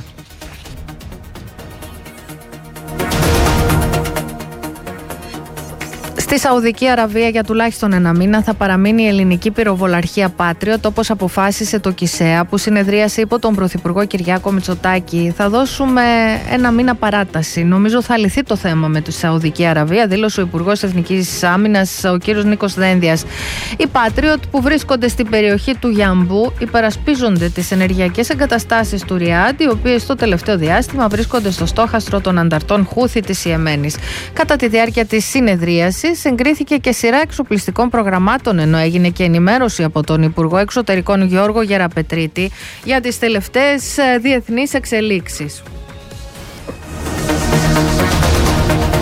S2: Στη Σαουδική Αραβία για τουλάχιστον ένα μήνα θα παραμείνει η ελληνική πυροβολαρχία Patriot, όπως αποφάσισε το ΚΙΣΕΑ, που συνεδρίασε υπό τον Πρωθυπουργό Κυριάκο Μητσοτάκη. Θα δώσουμε ένα μήνα παράταση. Νομίζω θα λυθεί το θέμα με τη Σαουδική Αραβία, δήλωσε ο Υπουργός Εθνικής Άμυνας, ο κύριος Νίκος Δένδιας. Οι Patriot που βρίσκονται στην περιοχή του Γιαμπού υπερασπίζονται τις ενεργειακές εγκαταστάσεις του Ριάντ, οι οποίες στο τελευταίο διάστημα βρίσκονται στο στόχαστρο των ανταρτών Χούθη της Ιεμένης. Κατά τη διάρκεια της συνεδρίασης εγκρίθηκε και σειρά εξοπλιστικών προγραμμάτων, ενώ έγινε και ενημέρωση από τον Υπουργό Εξωτερικών Γιώργο Γεραπετρίτη για τις τελευταίες διεθνείς εξελίξεις.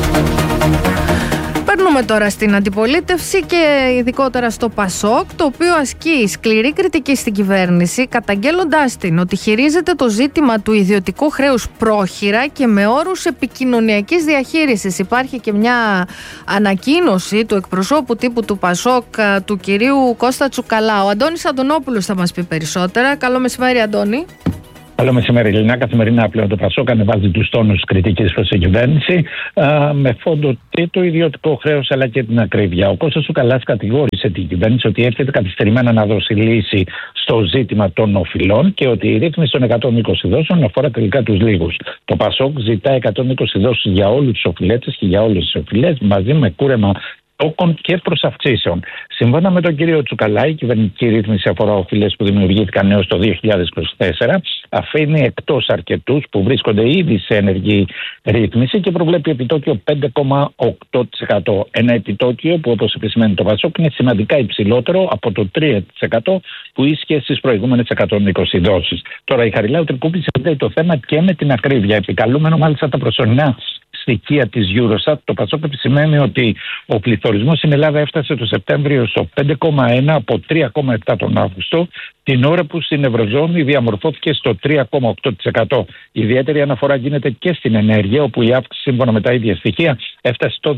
S2: Έρχομαι τώρα στην αντιπολίτευση και ειδικότερα στο ΠΑΣΟΚ, το οποίο ασκεί σκληρή κριτική στην κυβέρνηση, καταγγέλλοντάς την ότι χειρίζεται το ζήτημα του ιδιωτικού χρέους πρόχειρα και με όρους επικοινωνιακής διαχείρισης. Υπάρχει και μια ανακοίνωση του εκπροσώπου τύπου του ΠΑΣΟΚ, του κυρίου Κώστα Τσουκαλά. Ο Αντώνης Αντωνόπουλος θα μας πει περισσότερα. Καλό μεσημέρι, Αντώνη.
S15: Καλό μεσημέρι, Ελληνά. Καθημερινά πλέον το ΠΑΣΟΚ ανεβάζει τους τόνους κριτικής προς την κυβέρνηση με φόντο και το ιδιωτικό χρέος αλλά και την ακρίβεια. Ο Κώστας Τσουκαλάς κατηγόρησε την κυβέρνηση ότι έρχεται καθυστερημένα να δώσει λύση στο ζήτημα των οφειλών και ότι η ρύθμιση των 120 δόσεων αφορά τελικά τους λίγους. Το ΠΑΣΟΚ ζητά 120 δόσεις για όλους τους οφειλέτες και για όλες τις οφειλές μαζί με κούρεμα τόκων και προσαυξήσεων. Σύμφωνα με τον κύριο Τσουκαλά, η κυβερνητική ρύθμιση αφορά οφειλές που δημιουργήθηκαν έως το 2024, αφήνει εκτός αρκετούς που βρίσκονται ήδη σε ενεργή ρύθμιση και προβλέπει επιτόκιο 5,8%. Ένα επιτόκιο που, όπως επισημαίνει το ΠΑΣΟΚ, είναι σημαντικά υψηλότερο από το 3% που ίσχυε στις προηγούμενες 120 δόσεις. Τώρα, η Χαριλάου Τρικούπη συνδέει το θέμα και με την ακρίβεια. Επικαλούμενο μάλιστα τα προσωρινά στοιχεία της Eurostat, το ΠΑΣΟΚ επισημαίνει ότι ο πληθωρισμός στην Ελλάδα έφτασε το Σεπτέμβριο στο 5,1 από 3,7 τον Αύγουστο, την ώρα που στην Ευρωζώνη διαμορφώθηκε στο 3,8%. Η ιδιαίτερη αναφορά γίνεται και στην ενέργεια, όπου η αύξηση σύμφωνα με τα ίδια στοιχεία έφτασε στο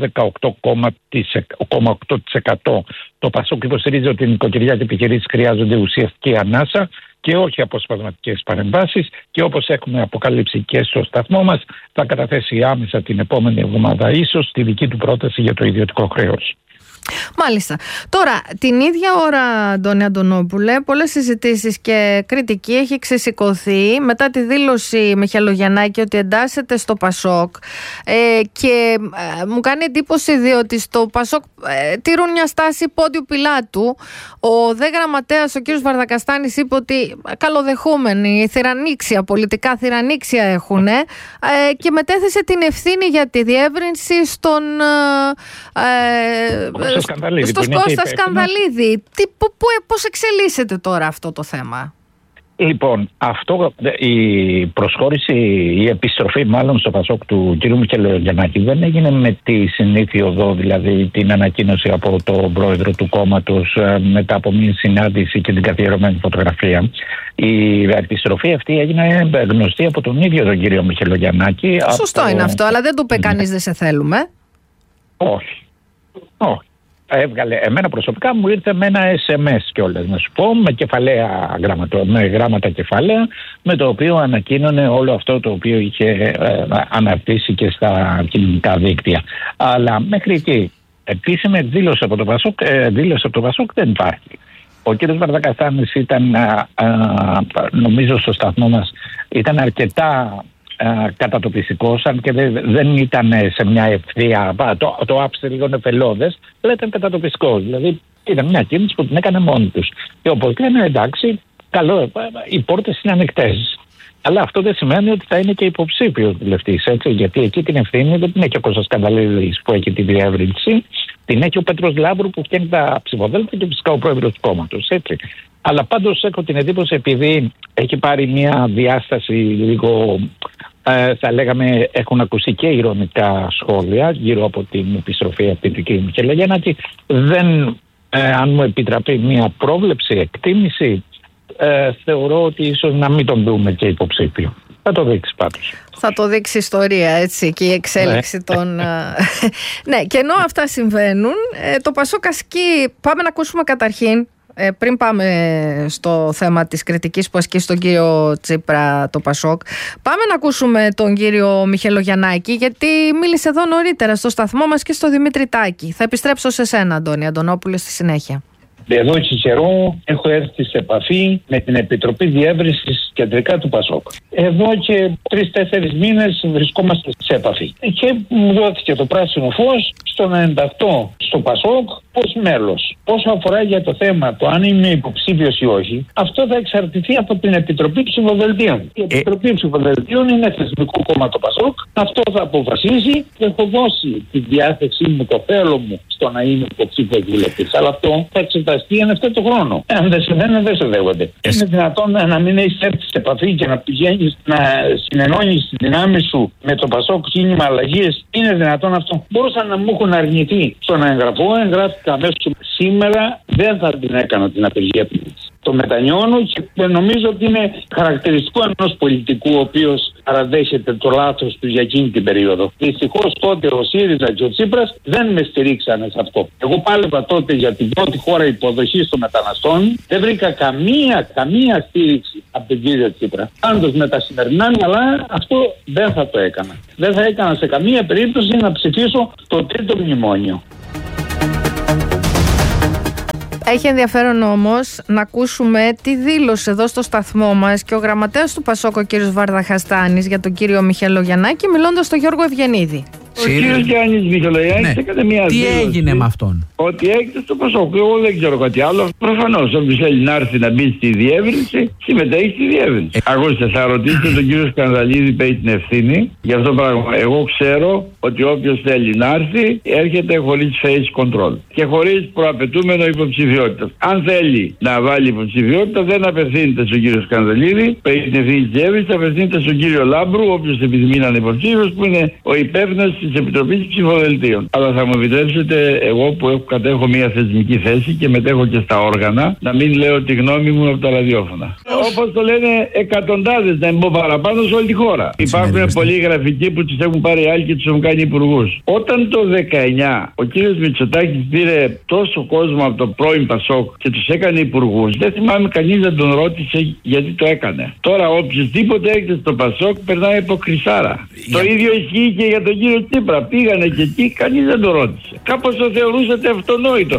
S15: 18,8%. Το ΠΑΣΟΚ υποστηρίζει ότι οι νοικοκυριά και επιχειρήσεις χρειάζονται ουσιαστική ανάσα και όχι αποσπασματικές παρεμβάσεις, και όπως έχουμε αποκαλύψει και στο σταθμό μας, θα καταθέσει άμεσα την επόμενη εβδομάδα ίσως τη δική του πρόταση για το ιδιωτικό χρέος.
S2: Μάλιστα. Τώρα, την ίδια ώρα, Αντώνη Αντωνόπουλε, πολλές συζητήσεις και κριτική έχει ξεσηκωθεί μετά τη δήλωση Μιχελογιαννάκη ότι εντάσσεται στο ΠΑΣΟΚ και μου κάνει εντύπωση διότι στο ΠΑΣΟΚ τηρούν μια στάση πόντιου πιλάτου. Ο δε γραμματέας, ο κ. Βαρδακαστάνης, είπε ότι καλοδεχούμενοι, θυρανίξια, πολιτικά θυρανίξια έχουν και μετέθεσε την ευθύνη για τη διεύρυνση στον στο Κώστα Σκανδαλίδη. Πώς εξελίσσεται τώρα αυτό το θέμα?
S15: Λοιπόν, η προσχώρηση, η επιστροφή μάλλον στο ΠΑΣΟΚ του κ. Μιχελογιαννάκη δεν έγινε με τη συνήθεια οδό, δηλαδή την ανακοίνωση από τον πρόεδρο του κόμματος μετά από μια συνάντηση και την καθιερωμένη φωτογραφία. Η επιστροφή αυτή έγινε γνωστή από τον ίδιο τον κ. Μιχελογιαννάκη.
S2: Σωστό είναι αυτό, αλλά δεν του είπε κανείς δεν σε θέλουμε.
S15: Όχι. Έβγαλε, εμένα προσωπικά μου ήρθε με ένα SMS κιόλας, να σου πω, με γράμματα κεφάλαια, με το οποίο ανακοίνωνε όλο αυτό το οποίο είχε αναρτήσει και στα κοινωνικά δίκτυα. Αλλά μέχρι εκεί επίσημη δήλωση από το ΠΑΣΟΚ δεν υπάρχει. Ο κ. Βαρδακαστάνης ήταν, νομίζω στο σταθμό μας, ήταν αρκετά κατατοπιστικός, αν και δεν ήταν σε μια ευθεία, το άψε λίγο νεφελώδες, αλλά ήταν κατατοπιστικός. Δηλαδή ήταν μια κίνηση που την έκανε μόνοι τους. Και όπως λένε, εντάξει, καλό, οι πόρτες είναι ανοιχτές. Αλλά αυτό δεν σημαίνει ότι θα είναι και υποψήφιος βουλευτής, έτσι, γιατί εκεί την ευθύνη δεν την έχει ο Κώστας Σκανδαλίδης που έχει τη διεύρυνση, την έχει ο Πέτρος Λαύρου που φτιάχνει τα ψηφοδέλτια και φυσικά ο πρόεδρος του κόμματος, έτσι. Αλλά πάντως έχω την εντύπωση, επειδή έχει πάρει μια διάσταση λίγο, θα λέγαμε, έχουν ακουστεί και ειρωνικά σχόλια γύρω από την επιστροφή αυτή του κ. Μιχελογιαννάκη, δεν, αν μου επιτραπεί μια πρόβλεψη, εκτίμηση, θεωρώ ότι ίσως να μην τον δούμε και υποψήφιο. Θα το δείξει πάντως.
S2: Θα το δείξει η ιστορία, έτσι, και η εξέλιξη των... Ναι, και ενώ αυτά συμβαίνουν, το ΠΑΣΟΚ ασκεί... Πάμε να ακούσουμε καταρχήν, πριν πάμε στο θέμα της κριτικής που ασκεί στον κύριο Τσίπρα το ΠΑΣΟΚ, πάμε να ακούσουμε τον κύριο Μιχελογιαννάκη, γιατί μίλησε εδώ νωρίτερα στο σταθμό μας και στο Δημήτρη Τάκη. Θα επιστρέψω σε σένα, Αντώνη Αντωνόπουλε, στη συνέχεια.
S16: Εδώ και καιρό έχω έρθει σε επαφή με την Επιτροπή Διεύρυνσης κεντρικά του ΠΑΣΟΚ. Εδώ και 3-4 μήνες βρισκόμαστε σε επαφή. Και μου δόθηκε το πράσινο φως στο να ενταχθώ στο ΠΑΣΟΚ ως μέλος. Όσο αφορά για το θέμα το αν είμαι υποψήφιος ή όχι, αυτό θα εξαρτηθεί από την Επιτροπή Ψηφοδελτίων. Η Επιτροπή Ψηφοδελτίων είναι θεσμικό κόμμα το ΠΑΣΟΚ. Αυτό θα αποφασίσει και έχω δώσει τη διάθεσή μου, το θέλω μου στο να είμαι υποψήφιος βουλευτής. Αλλά αυτό θα εξεταστεί εν ευθέτω χρόνο. Αν δεν συμβαίνει, δεν σε δέχονται. Είναι δυνατόν να μην έχεις έρθει σε επαφή και να πηγαίνεις να συνενώνεις τη δυνάμει σου με το ΠΑΣΟΚ κίνημα αλλαγής? Είναι δυνατόν αυτό? Μπορούσαν να μου έχουν αρνηθεί στο να εγγραφώ. Εγγράφηκα αμέσως. Σήμερα δεν θα την έκανα την απεργία πλήρης. Το μετανιώνω και νομίζω ότι είναι χαρακτηριστικό ενός πολιτικού ο οποίος παραδέχεται το λάθος του για εκείνη την περίοδο. Δυστυχώς τότε ο ΣΥΡΙΖΑ και ο Τσίπρας δεν με στηρίξανε σε αυτό. Εγώ πάλευα τότε για την πρώτη χώρα υποδοχής των μεταναστών. Δεν βρήκα καμία στήριξη από τον κύριο Τσίπρα. Πάντως με τα σημερινά μυαλά αυτό δεν θα το έκανα. Δεν θα έκανα σε καμία περίπτωση να ψηφίσω το τρίτο μνημόνιο.
S2: Έχει ενδιαφέρον όμως να ακούσουμε τι δήλωσε εδώ στο σταθμό μας και ο γραμματέας του ΠΑΣΟΚ, ο κύριος Βαρδαχαστάνης, για τον κύριο Μιχαηλογιαννάκη, μιλώντας στον Γιώργο Ευγενίδη.
S17: Ο κύριος Γιάννης Μιχαηλογιαννάκης έκανε μια δήλωση.
S18: Τι έγινε με αυτόν?
S17: Ότι έγινε στο ΠΑΣΟΚ. Εγώ δεν ξέρω κάτι άλλο. Προφανώς, όποιος θέλει να έρθει να μπει στη διεύρυνση, συμμετέχει στη διεύρυνση. Ακούστε, θα ρωτήσετε τον κύριο Σκανδαλίδη που έχει την ευθύνη για αυτό το πράγμα. Εγώ ξέρω ότι όποιος θέλει να έρθει, έρχεται χωρίς face control και χωρίς προαπαιτούμενο υποψηφιότητα. Αν θέλει να βάλει υποψηφιότητα, δεν απευθύνεται στον κύριο Σκανδαλίδη που έχει την ευθύνη της διεύρυνσης, απευθύνεται στον κύριο Λάμπρου, όποιος επιθυμεί να είναι υποψήφιος, που είναι ο υπεύθυνος της Επιτροπής Ψηφοδελτίων. Αλλά θα μου επιτρέψετε, εγώ που κατέχω μια θεσμική θέση και μετέχω και στα όργανα, να μην λέω τη γνώμη μου από τα ραδιόφωνα. Όπως το λένε εκατοντάδες, να μην πω παραπάνω, σε όλη τη χώρα. Υπάρχουν πολλοί γραφικοί που τους έχουν πάρει άλλοι και τους έχουν κάνει υπουργούς. Όταν το 19 ο κύριος Μητσοτάκης πήρε τόσο κόσμο από το πρώην ΠΑΣΟΚ και τους έκανε υπουργούς, δεν θυμάμαι κανείς να τον ρώτησε γιατί το έκανε. Τώρα οποιοδήποτε έρχεται στο ΠΑΣΟΚ περνάει από χρυσάρα. Το ίδιο ισχύει και για τον κύριο Τσίπρα. Πήγανε και εκεί, κανείς δεν το ρώτησε. Κάπως το θεωρούσατε αυτονόητο.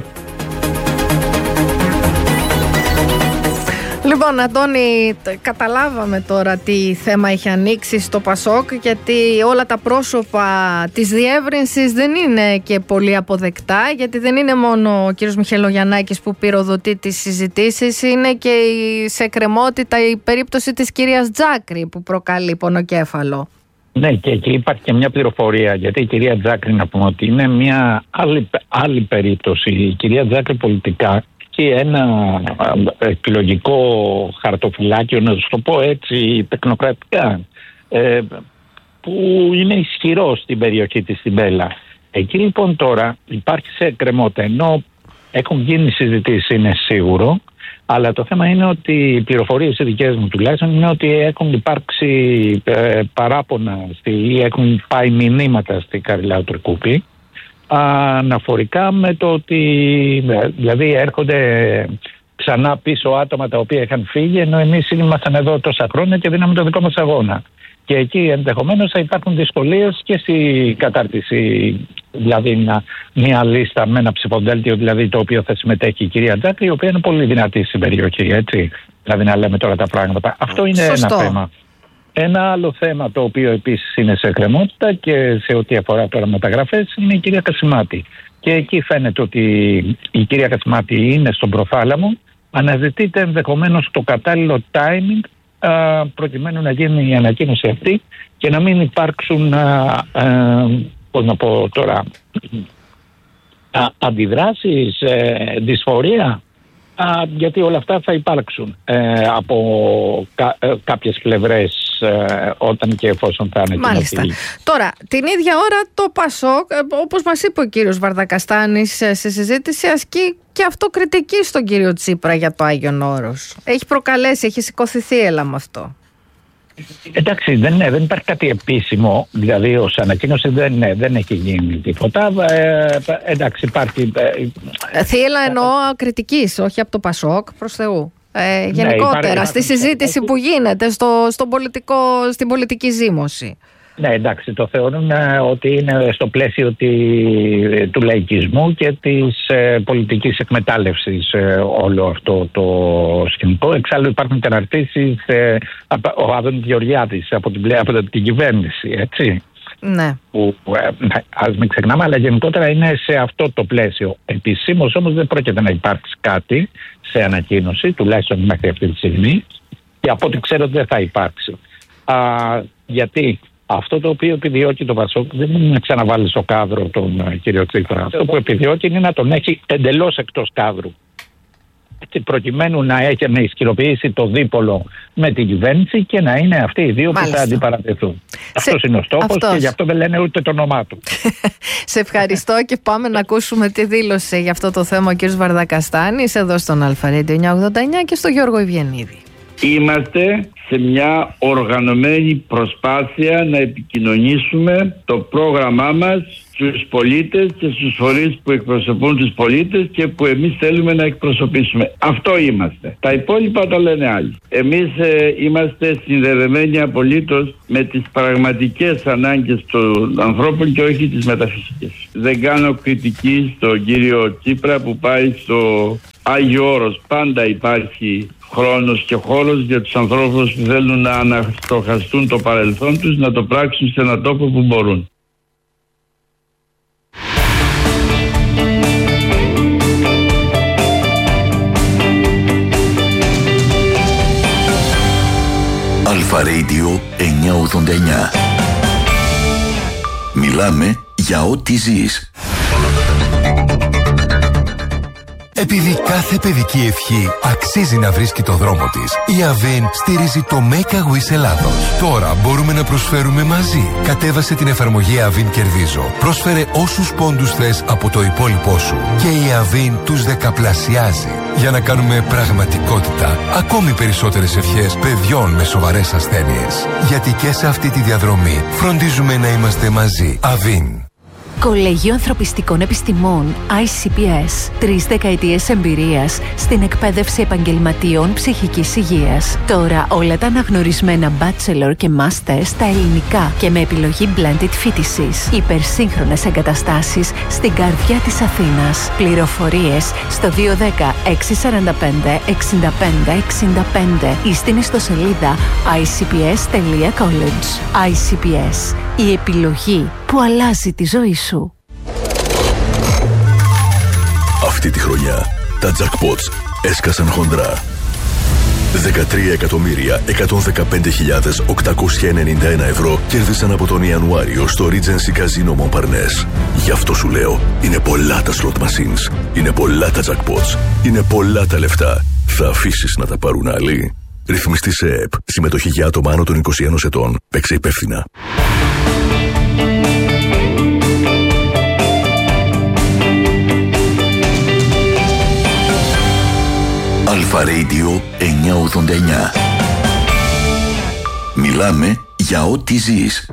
S2: Λοιπόν, Αντώνη, καταλάβαμε τώρα τι θέμα έχει ανοίξει στο ΠΑΣΟΚ, γιατί όλα τα πρόσωπα της διεύρυνσης δεν είναι και πολύ αποδεκτά, γιατί δεν είναι μόνο ο κύριος Μιχαηλογιαννάκης που πυροδοτεί τις συζητήσεις, είναι και σε εκκρεμότητα η περίπτωση της κυρίας Τζάκρη που προκαλεί πονοκέφαλο.
S15: Ναι, και εκεί υπάρχει και μια πληροφορία, γιατί η κυρία Τζάκρη, να πούμε ότι είναι μια άλλη περίπτωση. Η κυρία Τζάκρη πολιτικά και ένα εκλογικό χαρτοφυλάκιο, να το πω έτσι τεχνοκρατικά, που είναι ισχυρό στην περιοχή της, στην Πέλα. Εκεί λοιπόν τώρα υπάρχει σε εκκρεμότητα, ενώ έχουν γίνει συζητήσεις, είναι σίγουρο, αλλά το θέμα είναι ότι οι πληροφορίες οι δικές μου τουλάχιστον είναι ότι έχουν υπάρξει παράπονα ή έχουν πάει μηνύματα στη Καριλάου Τρικούπη αναφορικά με το ότι δηλαδή έρχονται ξανά πίσω άτομα τα οποία είχαν φύγει, ενώ εμείς ήμασταν εδώ τόσα χρόνια και δίναμε το δικό μας αγώνα. Και εκεί ενδεχομένως θα υπάρχουν δυσκολίες και στη κατάρτιση, δηλαδή μια λίστα με ένα ψηφοδέλτιο, δηλαδή το οποίο θα συμμετέχει η κυρία Τζάκρη, η οποία είναι πολύ δυνατή στην περιοχή, έτσι. Δηλαδή να λέμε τώρα τα πράγματα. Αυτό είναι ένα θέμα. Ένα άλλο θέμα το οποίο επίσης είναι σε εκκρεμότητα και σε ό,τι αφορά τώρα μεταγραφές είναι η κυρία Κασιμάτη. Και εκεί φαίνεται ότι η κυρία Κασιμάτη είναι στον προθάλαμο, αναζητείται ενδεχομένως το κατάλληλο timing προκειμένου να γίνει η ανακοίνωση αυτή και να μην υπάρξουν πώς να πω τώρα, αντιδράσεις, δυσφορία, γιατί όλα αυτά θα υπάρξουν από κάποιες πλευρές όταν και εφόσον θα ανακοινωθεί.
S2: Μάλιστα. Τώρα, την ίδια ώρα το ΠΑΣΟΚ, όπως μας είπε ο κύριος Βαρδακαστάνης σε συζήτηση, ασκεί και αυτοκριτική στον κύριο Τσίπρα για το Άγιον Όρος. Έχει προκαλέσει, έχει σηκωθεί θύελλα με αυτό.
S15: Εντάξει, δεν υπάρχει κάτι επίσημο, δηλαδή ως ανακοίνωση δεν έχει γίνει τίποτα. Εντάξει, υπάρχει...
S2: Θύελλα εννοώ κριτικής, όχι από το ΠΑΣΟΚ, προς Θεού. Γενικότερα, υπάρχει, στη συζήτηση που γίνεται στην πολιτική ζήμωση.
S15: Ναι, εντάξει, το θεωρούν ότι είναι στο πλαίσιο του λαϊκισμού και της πολιτικής εκμετάλλευσης όλο αυτό το σκηνικό. Εξάλλου υπάρχουν και αναρτήσεις ο Άδωνης Γεωργιάδης από την κυβέρνηση, έτσι.
S2: Ναι.
S15: Που ας μην ξεχνάμε, αλλά γενικότερα είναι σε αυτό το πλαίσιο. Επισήμως όμως δεν πρόκειται να υπάρξει κάτι σε ανακοίνωση, τουλάχιστον μέχρι αυτή τη στιγμή, και από ό,τι ξέρω δεν θα υπάρξει. Γιατί αυτό το οποίο επιδιώκει το Πασόκ δεν είναι να ξαναβάλει στο κάδρο τον κύριο Τσίπρα. Αυτό που επιδιώκει είναι να τον έχει εντελώς εκτός κάδρου, προκειμένου να ισχυροποιήσει το δίπολο με την κυβέρνηση και να είναι αυτοί οι δύο που θα αντιπαρατεθούν. Αυτός είναι ο στόχος και γι' αυτό δεν λένε ούτε το όνομά του.
S2: Σε ευχαριστώ και πάμε να ακούσουμε τι δήλωσε για αυτό το θέμα ο κ. Βαρδακαστάνης εδώ στον Αλφα-Radio 989 και στο Γιώργο Ευγενίδη.
S17: Είμαστε σε μια οργανωμένη προσπάθεια να επικοινωνήσουμε το πρόγραμμά μας στους πολίτες και στους φορείς που εκπροσωπούν τους πολίτες και που εμείς θέλουμε να εκπροσωπήσουμε. Αυτό είμαστε. Τα υπόλοιπα τα λένε άλλοι. Εμείς είμαστε συνδεδεμένοι απολύτως με τις πραγματικές ανάγκες των ανθρώπων και όχι τις μεταφυσικές. Δεν κάνω κριτική στον κύριο Τσίπρα που πάει στο Άγιο Όρος. Πάντα υπάρχει χρόνος και χώρος για τους ανθρώπους που θέλουν να αναστοχαστούν το παρελθόν τους, να το πράξουν σε έναν τόπο που μπορούν.
S4: Αλφα Radio 989. Μιλάμε για ό,τι ζεις.
S18: Επειδή κάθε παιδική ευχή αξίζει να βρίσκει το δρόμο της, η Avin στηρίζει το Make a Wish Ελλάδος. Τώρα μπορούμε να προσφέρουμε μαζί. Κατέβασε την εφαρμογή Avin Κερδίζω. Πρόσφερε όσους πόντους θες από το υπόλοιπό σου και η Avin τους δεκαπλασιάζει. Για να κάνουμε πραγματικότητα ακόμη περισσότερες ευχές παιδιών με σοβαρές ασθένειες. Γιατί και σε αυτή τη διαδρομή φροντίζουμε να είμαστε μαζί. Avin.
S19: Κολέγιο Ανθρωπιστικών Επιστημών ICPS. 3 δεκαετίες εμπειρίας στην εκπαίδευση επαγγελματιών ψυχικής υγείας. Τώρα όλα τα αναγνωρισμένα bachelor και master στα ελληνικά και με επιλογή blended φοιτησης. Υπερσύγχρονες εγκαταστάσεις στην καρδιά της Αθήνας. Πληροφορίες στο 210 645 65 65 ή στην ιστοσελίδα icps.college. ICPS. Η επιλογή που αλλάζει τη ζωή σου.
S4: Αυτή τη χρονιά τα jackpots έσκασαν χοντρά. 13.115.891 ευρώ κέρδισαν από τον Ιανουάριο στο Regency Casino Montparnasse. Γι' αυτό σου λέω, είναι πολλά τα slot machines, είναι πολλά τα jackpots, είναι πολλά τα λεφτά. Θα αφήσεις να τα πάρουν άλλοι? Ρυθμιστή σε ΕΕΠ. Συμμετοχή για άτομα άνω των 21 ετών. Παίξε υπεύθυνα. Αλφα Radio 989. Μιλάμε για ό,τι ζεις.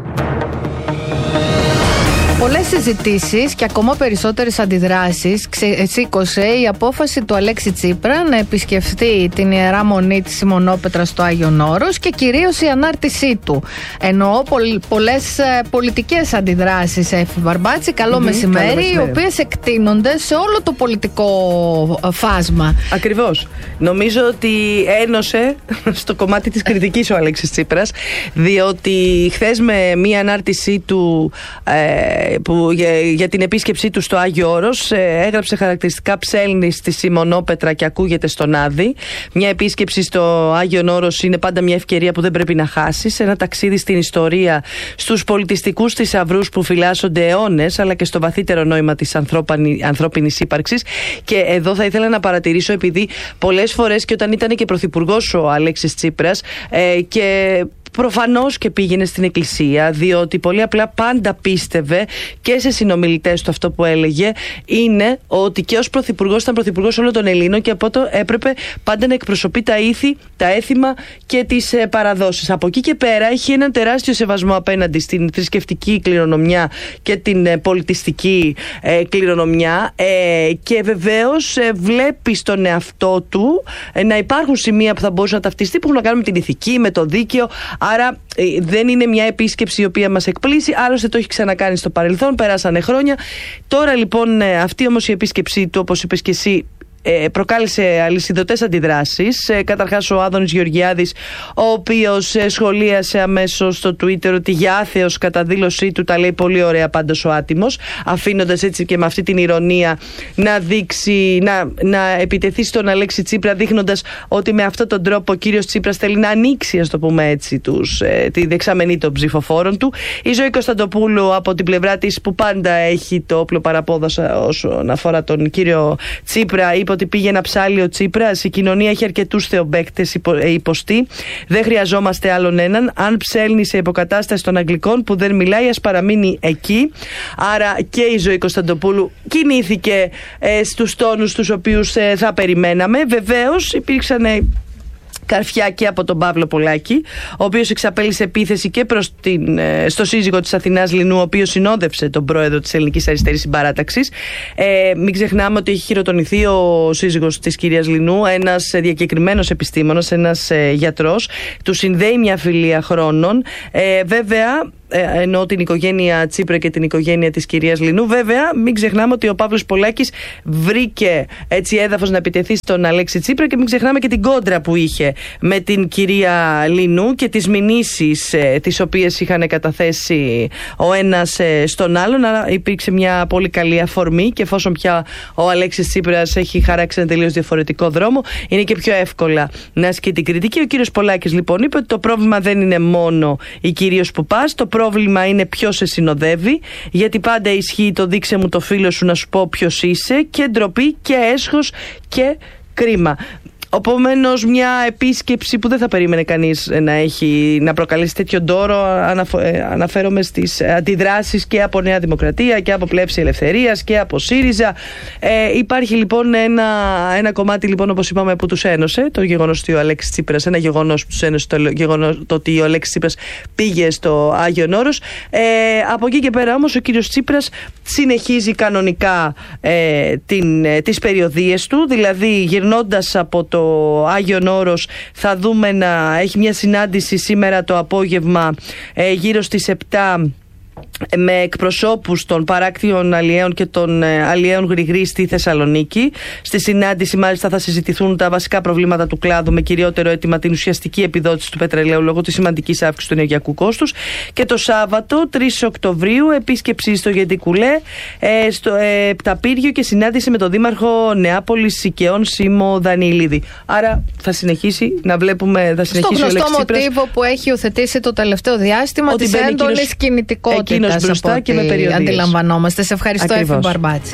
S2: Πολλές συζητήσεις και ακόμα περισσότερες αντιδράσεις σήκωσε η απόφαση του Αλέξη Τσίπρα να επισκεφτεί την Ιερά Μονή της Σιμωνόπετρας στο Άγιον Όρος και κυρίως η ανάρτησή του. Εννοώ πολλές πολιτικές αντιδράσεις, Εφη Μπαρμπάτση, καλό μεσημέρι, οι οποίες εκτείνονται σε όλο το πολιτικό φάσμα.
S20: Ακριβώς. Νομίζω ότι ένωσε στο κομμάτι της κριτικής ο Αλέξης Τσίπρας, διότι χθες με μία ανάρτησή του για την επίσκεψή του στο Άγιο Όρος έγραψε χαρακτηριστικά ψέλνει στη Σιμωνόπετρα και ακούγεται στον Άδη. Μια επίσκεψη στο Άγιον Όρος είναι πάντα μια ευκαιρία που δεν πρέπει να χάσεις. Ένα ταξίδι στην ιστορία, στους πολιτιστικούς θησαυρούς που φυλάσσονται αιώνες, αλλά και στο βαθύτερο νόημα της ανθρώπινης ύπαρξης. Και εδώ θα ήθελα να παρατηρήσω, επειδή πολλές φορές και όταν ήταν και πρωθυπουργός ο Αλέξης Τσίπρας και προφανώς και πήγαινε στην εκκλησία, διότι πολύ απλά πάντα πίστευε και σε συνομιλητές του αυτό που έλεγε είναι ότι και ως πρωθυπουργός ήταν πρωθυπουργός όλων των Ελλήνων και από το έπρεπε πάντα να εκπροσωπεί τα ήθη, τα έθιμα και τις παραδόσεις. Από εκεί και πέρα έχει έναν τεράστιο σεβασμό απέναντι στην θρησκευτική κληρονομιά και την πολιτιστική κληρονομιά και βεβαίως βλέπει στον εαυτό του να υπάρχουν σημεία που θα μπορούσε να ταυτιστεί, που έχουν να κάνουν με την ηθική, με το δίκαιο. Άρα δεν είναι μια επίσκεψη η οποία μας εκπλήσει, άλλωστε το έχει ξανακάνει στο παρελθόν, περάσανε χρόνια. Τώρα λοιπόν αυτή όμως η επίσκεψή του, όπως είπες και εσύ, προκάλεσε αλυσιδωτές αντιδράσεις. Καταρχάς ο Άδωνης Γεωργιάδης, ο οποίος σχολίασε αμέσως στο Twitter ότι για άθεος κατά δήλωσή του, τα λέει πολύ ωραία πάντως ο άτιμος, αφήνοντας έτσι και με αυτή την ηρωνία να δείξει, να επιτεθεί στον Αλέξη Τσίπρα, δείχνοντας ότι με αυτόν τον τρόπο ο κύριος Τσίπρας θέλει να ανοίξει, ας το πούμε έτσι, τη δεξαμενή των ψηφοφόρων του. Η Ζωή Κωνσταντοπούλου από την πλευρά της, που πάντα έχει το όπλο παραπόδοσα όσον αφορά τον κύριο Τσίπρα, είπε ότι πήγε ένα ψάλι ο Τσίπρας. Η κοινωνία έχει αρκετούς θεομπαίκτες υποστεί. Δεν χρειαζόμαστε άλλον έναν. Αν ψέλνει σε υποκατάσταση των Αγγλικών που δεν μιλάει, ας παραμείνει εκεί. Άρα και η Ζωή Κωνσταντοπούλου κινήθηκε στους τόνους τους οποίους θα περιμέναμε. Βεβαίως υπήρξαν καρφιά και από τον Παύλο Πολάκη, ο οποίος εξαπέλυσε επίθεση και στο σύζυγο της Αθηνάς Λινού, ο οποίος συνόδευσε τον πρόεδρο της Ελληνικής Αριστερής Συμπαράταξης. Μην ξεχνάμε ότι έχει χειροτονηθεί ο σύζυγος της κυρίας Λινού, ένας διακεκριμένος επιστήμονας, ένας γιατρός. Του συνδέει μια φιλία χρόνων. Βέβαια, ενώ την οικογένεια Τσίπρα και την οικογένεια της κυρίας Λινού. Βέβαια, μην ξεχνάμε ότι ο Παύλος Πολάκης βρήκε έτσι έδαφος να επιτεθεί στον Αλέξη Τσίπρα, και μην ξεχνάμε και την κόντρα που είχε με την κυρία Λινού και τις μηνύσεις τις οποίες είχαν καταθέσει ο ένας στον άλλον. Άρα υπήρξε μια πολύ καλή αφορμή, και εφόσον πια ο Αλέξης Τσίπρας έχει χαράξει ένα τελείως διαφορετικό δρόμο, είναι και πιο εύκολα να ασκεί την κριτική. Ο κύριος Πολάκης λοιπόν είπε ότι το πρόβλημα δεν είναι μόνο η κυρίως που πας, το πρόβλημα είναι ποιος σε συνοδεύει, γιατί πάντα ισχύει το δείξε μου το φίλο σου να σου πω ποιος είσαι, και ντροπή και έσχος και κρίμα. Επομένως, μια επίσκεψη που δεν θα περίμενε κανείς να προκαλέσει τέτοιο ντόρο. Αναφέρομαι στις αντιδράσεις και από Νέα Δημοκρατία και από Πλεύση Ελευθερίας και από ΣΥΡΙΖΑ. Υπάρχει λοιπόν ένα κομμάτι, λοιπόν, όπως είπαμε, που τους ένωσε, το γεγονός ότι ο Αλέξης Τσίπρας, ένα γεγονός που τους ένωσε, το ότι ο Αλέξης Τσίπρας πήγε στο Άγιον Όρος. Από εκεί και πέρα όμως ο κύριος Τσίπρας συνεχίζει κανονικά τις περιοδίες του, δηλαδή γυρνώντας από το Άγιον Όρος θα δούμε να έχει μια συνάντηση σήμερα το απόγευμα γύρω στις 7 με εκπροσώπους των παράκτιων αλλιέων και των αλλιέων Γρηγρή στη Θεσσαλονίκη. Στη συνάντηση μάλιστα θα συζητηθούν τα βασικά προβλήματα του κλάδου, με κυριότερο αίτημα την ουσιαστική επιδότηση του πετρελαίου λόγω της σημαντικής αύξησης του ενεργειακού κόστους. Και το Σάββατο 3 Οκτωβρίου επίσκεψη στο Γεντικουλέ, στο Πταπύργιο, και συνάντηση με τον Δήμαρχο Νεάπολης Σικαιών Σίμω Δανιηλίδη. Άρα θα συνεχίσει να βλέπουμε, θα συνεχίσει
S2: στο
S20: ο Αλέξης Τσίπρας,
S2: μοτίβο που έχει υιοθετήσει το τελευταίο διάστημα της έντονης κινητικότητας.
S20: Μπροστά και με περιοδίες.
S2: Αντιλαμβανόμαστε. Σε ευχαριστώ, Εφη Μπαρμπάτση.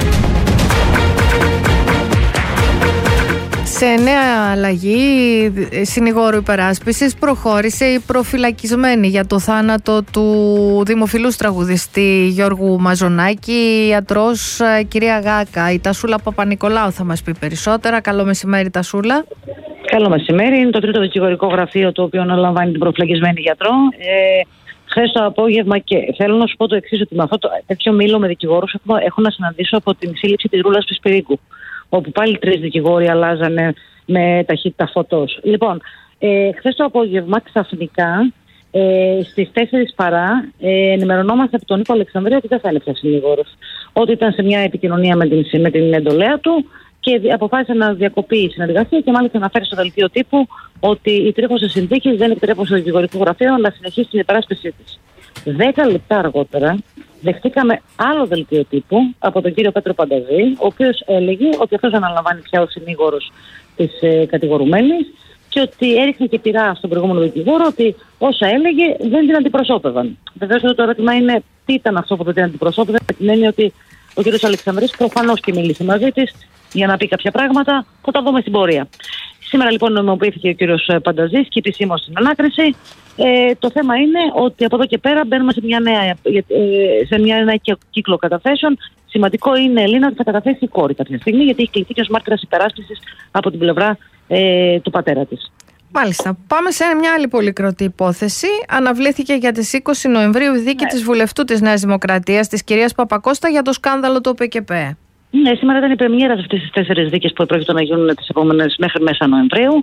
S2: Σε νέα αλλαγή συνηγόρου υπεράσπισης προχώρησε η προφυλακισμένη για το θάνατο του δημοφιλούς τραγουδιστή Γιώργου Μαζονάκη, η ιατρός κυρία Γάκα. Η Τασούλα Παπα-Νικολάου θα μας πει περισσότερα. Καλό μεσημέρι, Τασούλα.
S21: Καλό μεσημέρι. Είναι το τρίτο δικηγορικό γραφείο το οποίο αναλαμβάνει την προφυλακισμένη γιατρό. Χθες το απόγευμα, και θέλω να σου πω το εξής, ότι με αυτό το τέτοιο μήλο με δικηγόρους έχω να συναντήσω από την σύλληψη της Ρούλας Πισπυρίκου, όπου πάλι 3 δικηγόροι αλλάζανε με ταχύτητα φωτός. Λοιπόν, χθες το απόγευμα ξαφνικά στις 4 παρά ενημερωνόμαστε από τον Νίκο Αλεξανδρέα ότι δεν θα είναι πια συνήγορος. Ότι ήταν σε μια επικοινωνία με την εντολέα του και αποφάσισε να διακοπεί η συνεργασία, και μάλιστα να φέρει στο δελτίο τύπου ότι οι τρέχουσες συνθήκες δεν επιτρέπουν στο δικηγορικό γραφείο να συνεχίσει την υπεράσπιση της. 10 λεπτά αργότερα δεχτήκαμε άλλο δελτίο τύπου από τον κύριο Πέτρο Πανταζή, ο οποίος έλεγε ότι αυτός αναλαμβάνει πια ο συνήγορος της κατηγορουμένης, και ότι έριχνε και πειρά στον προηγούμενο δικηγόρο ότι όσα έλεγε δεν την αντιπροσώπευαν. Βεβαίως εδώ το ερώτημα είναι τι ήταν αυτό που δεν την αντιπροσώπευε, με την έννοια ότι ο κ. Αλεξανδρής προφανώς και μίλησε μαζί της για να πει κάποια πράγματα, θα τα δούμε στην πορεία. Σήμερα λοιπόν νομιμοποιήθηκε ο κύριος Πανταζής και επισήμως στην ανάκριση. Το θέμα είναι ότι από εδώ και πέρα μπαίνουμε σε μια νέα κύκλο καταθέσεων. Σημαντικό είναι, Ελίνα, ότι θα καταθέσει η κόρη κάποια στιγμή, γιατί έχει κληθεί και ως μάρτυρας υπεράσπισης από την πλευρά του πατέρα της.
S2: Μάλιστα. Πάμε σε μια άλλη πολυκροτή υπόθεση. Αναβλήθηκε για τις 20 Νοεμβρίου η δίκη της βουλευτού της Νέας Δημοκρατίας, της κυρίας Παπακώστα, για το σκάνδαλο του ΟΠΕΚΕΠ.
S21: Ναι, σήμερα ήταν η πρεμιέρα σε αυτές τις 4 δίκες που πρόκειται να γίνουν τις επόμενες μέχρι μέσα Νοεμβρίου.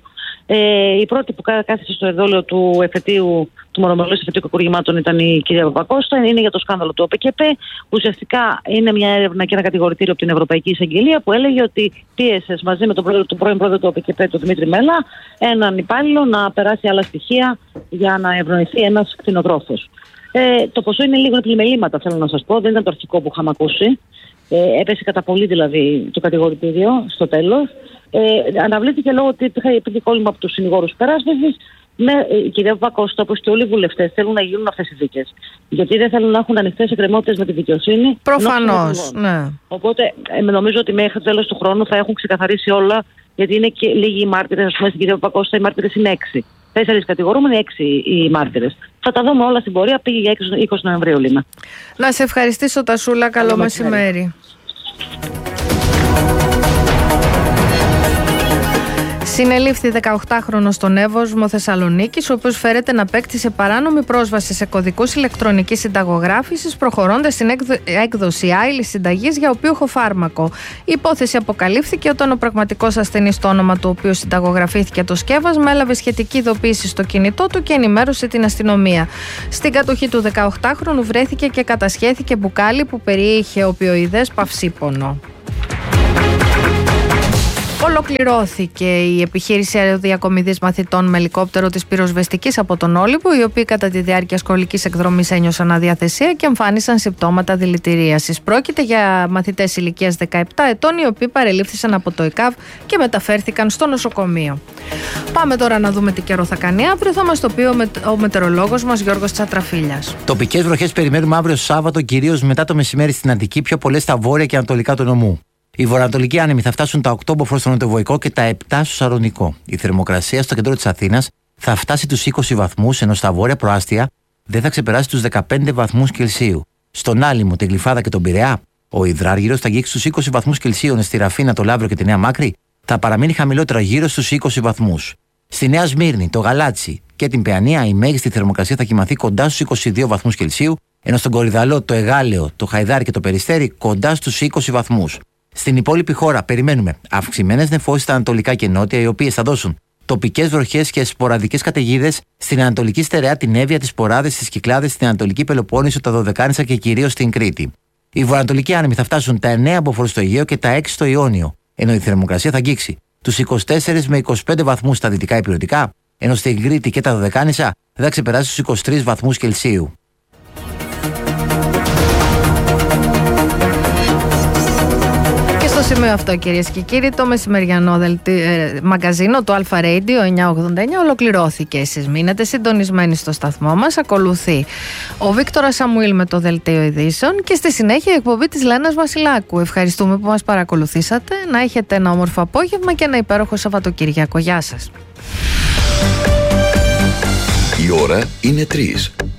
S21: Η πρώτη που κάθισε στο εδόλιο του εφετείου, του Μορομελούς Εφετείου Κακουργημάτων, ήταν η κυρία Παπακώστα. Είναι για το σκάνδαλο του ΟΠΚΠ. Ουσιαστικά είναι μια έρευνα και ένα κατηγορητήριο από την Ευρωπαϊκή Εισαγγελία που έλεγε ότι πίεσε μαζί με τον πρώην πρόεδρο του ΟΠΚΠ, τον Δημήτρη Μέλλα, έναν υπάλληλο να περάσει άλλα στοιχεία για να ευνοηθεί ένας κτηνοτρόφος. Το ποσό είναι λίγο πλημελήματα, θέλω να σας πω. Δεν ήταν το αρχικό που είχαμε ακούσει. Έπεσε κατά πολύ δηλαδή το κατηγορητήριο στο τέλος. Αναβλήθηκε λόγω ότι υπήρχε κόλλημα από τους συνηγόρους περάσπισης. Η κυρία Παπακώστα, όπως και όλοι οι βουλευτές, θέλουν να γίνουν αυτές οι δίκες. Γιατί δεν θέλουν να έχουν ανοιχτές εκκρεμότητες με τη δικαιοσύνη.
S2: Προφανώς, ναι.
S21: Οπότε νομίζω ότι μέχρι το τέλος του χρόνου θα έχουν ξεκαθαρίσει όλα, γιατί είναι και λίγοι οι μάρτυρες. Ας πούμε, στην κυρία Παπακώστα οι μάρτυρες είναι 6. 4 κατηγορούμενοι, 6 οι μάρτυρες. Θα τα δούμε όλα στην πορεία. Πήγε για 20 Νοεμβρίου, Λίνα.
S2: Να σε ευχαριστήσω, Τασούλα. Καλό μεσημέρι. Συνελήφθη 18χρονος στον Εύωσμο Θεσσαλονίκης, ο οποίος φέρεται να απέκτησε παράνομη πρόσβαση σε κωδικούς ηλεκτρονικής συνταγογράφησης, προχωρώντας στην έκδοση άειλης συνταγής για οπίουχο φάρμακο. Η υπόθεση αποκαλύφθηκε όταν ο πραγματικός ασθενής, το όνομα του οποίου συνταγογραφήθηκε το σκεύασμα, έλαβε σχετική ειδοποίηση στο κινητό του και ενημέρωσε την αστυνομία. Στην κατοχή του 18χρονου βρέθηκε και κατασχέθηκε μπουκάλι που περιείχε οπιοειδές παυσίπονο. Ολοκληρώθηκε η επιχείρηση αεροδιακομιδής μαθητών με ελικόπτερο της πυροσβεστικής από τον Όλυμπο, οι οποίοι κατά τη διάρκεια σχολικής εκδρομής ένιωσαν αδιαθεσία και εμφάνισαν συμπτώματα δηλητηρίασης. Πρόκειται για μαθητές ηλικίας 17 ετών, οι οποίοι παρελήφθησαν από το ΕΚΑΒ και μεταφέρθηκαν στο νοσοκομείο. Πάμε τώρα να δούμε τι καιρό θα κάνει αύριο. Θα μας το πει ο μετεωρολόγος μας Γιώργος Τσατραφίλιας.
S1: Τοπικές βροχές περιμένουμε αύριο Σάββατο, κυρίως μετά το μεσημέρι στην Αττική, πιο πολλές στα βόρεια και ανατολικά του νομού. Οι βορειοανατολικοί άνεμοι θα φτάσουν τα 8 μποφόρ στο νοτιοβοϊκό και τα 7 στο Σαρονικό. Η θερμοκρασία στο κέντρο της Αθήνας θα φτάσει τους 20 βαθμούς, ενώ στα βόρεια προάστια δεν θα ξεπεράσει τους 15 βαθμούς Κελσίου. Στον Άλυμο, την Γλυφάδα και τον Πειραιά, ο υδράργυρος θα αγγίξει στους 20 βαθμούς Κελσίου, στη Ραφίνα, το Λαύριο και τη Νέα Μάκρη θα παραμείνει χαμηλότερα γύρω στους 20 βαθμούς. Στη Νέα Σμύρνη, το Γαλάτσι και την Παιανία, η μέγιστη θερμοκρασία θα κοιμαθεί κοντά στους 22 βαθμούς Κελσίου, ενώ στον Κορυδαλό, το Εγάλεο, το Χαϊδάρι και το Περιστέρι κοντά στους 20 βαθμούς. Στην υπόλοιπη χώρα περιμένουμε αυξημένες νεφώσεις στα ανατολικά και νότια, οι οποίες θα δώσουν τοπικές βροχές και σποραδικές καταιγίδες στην ανατολική στερεά, την Εύβοια, τις Ποράδες, τις Κυκλάδες, στην ανατολική Πελοπόννησο, τα Δωδεκάνησα και κυρίως στην Κρήτη. Οι βορειοανατολικοί άνεμοι θα φτάσουν τα 9 μποφόρ στο Αιγαίο και τα 6 στο Ιόνιο, ενώ η θερμοκρασία θα αγγίξει τους 24 με 25 βαθμούς στα δυτικά υπηρετικά, ενώ στην Κρήτη και τα Δωδεκάνησα δεν θα ξεπεράσει τους 23 βαθμούς Κελσίου.
S2: Στο σημείο αυτό, κυρίες και κύριοι, το μεσημεριανό μαγκαζίνο του Αλφα Radio 989 ολοκληρώθηκε. Εσείς μείνετε συντονισμένοι στο σταθμό μας. Ακολουθεί ο Βίκτορας Σαμουήλ με το δελτίο ειδήσεων και στη συνέχεια η εκπομπή της Λένας Βασιλάκου. Ευχαριστούμε που μας παρακολουθήσατε. Να έχετε ένα όμορφο απόγευμα και ένα υπέροχο Σαββατοκύριακο. Γεια σας.
S4: Η ώρα είναι 3.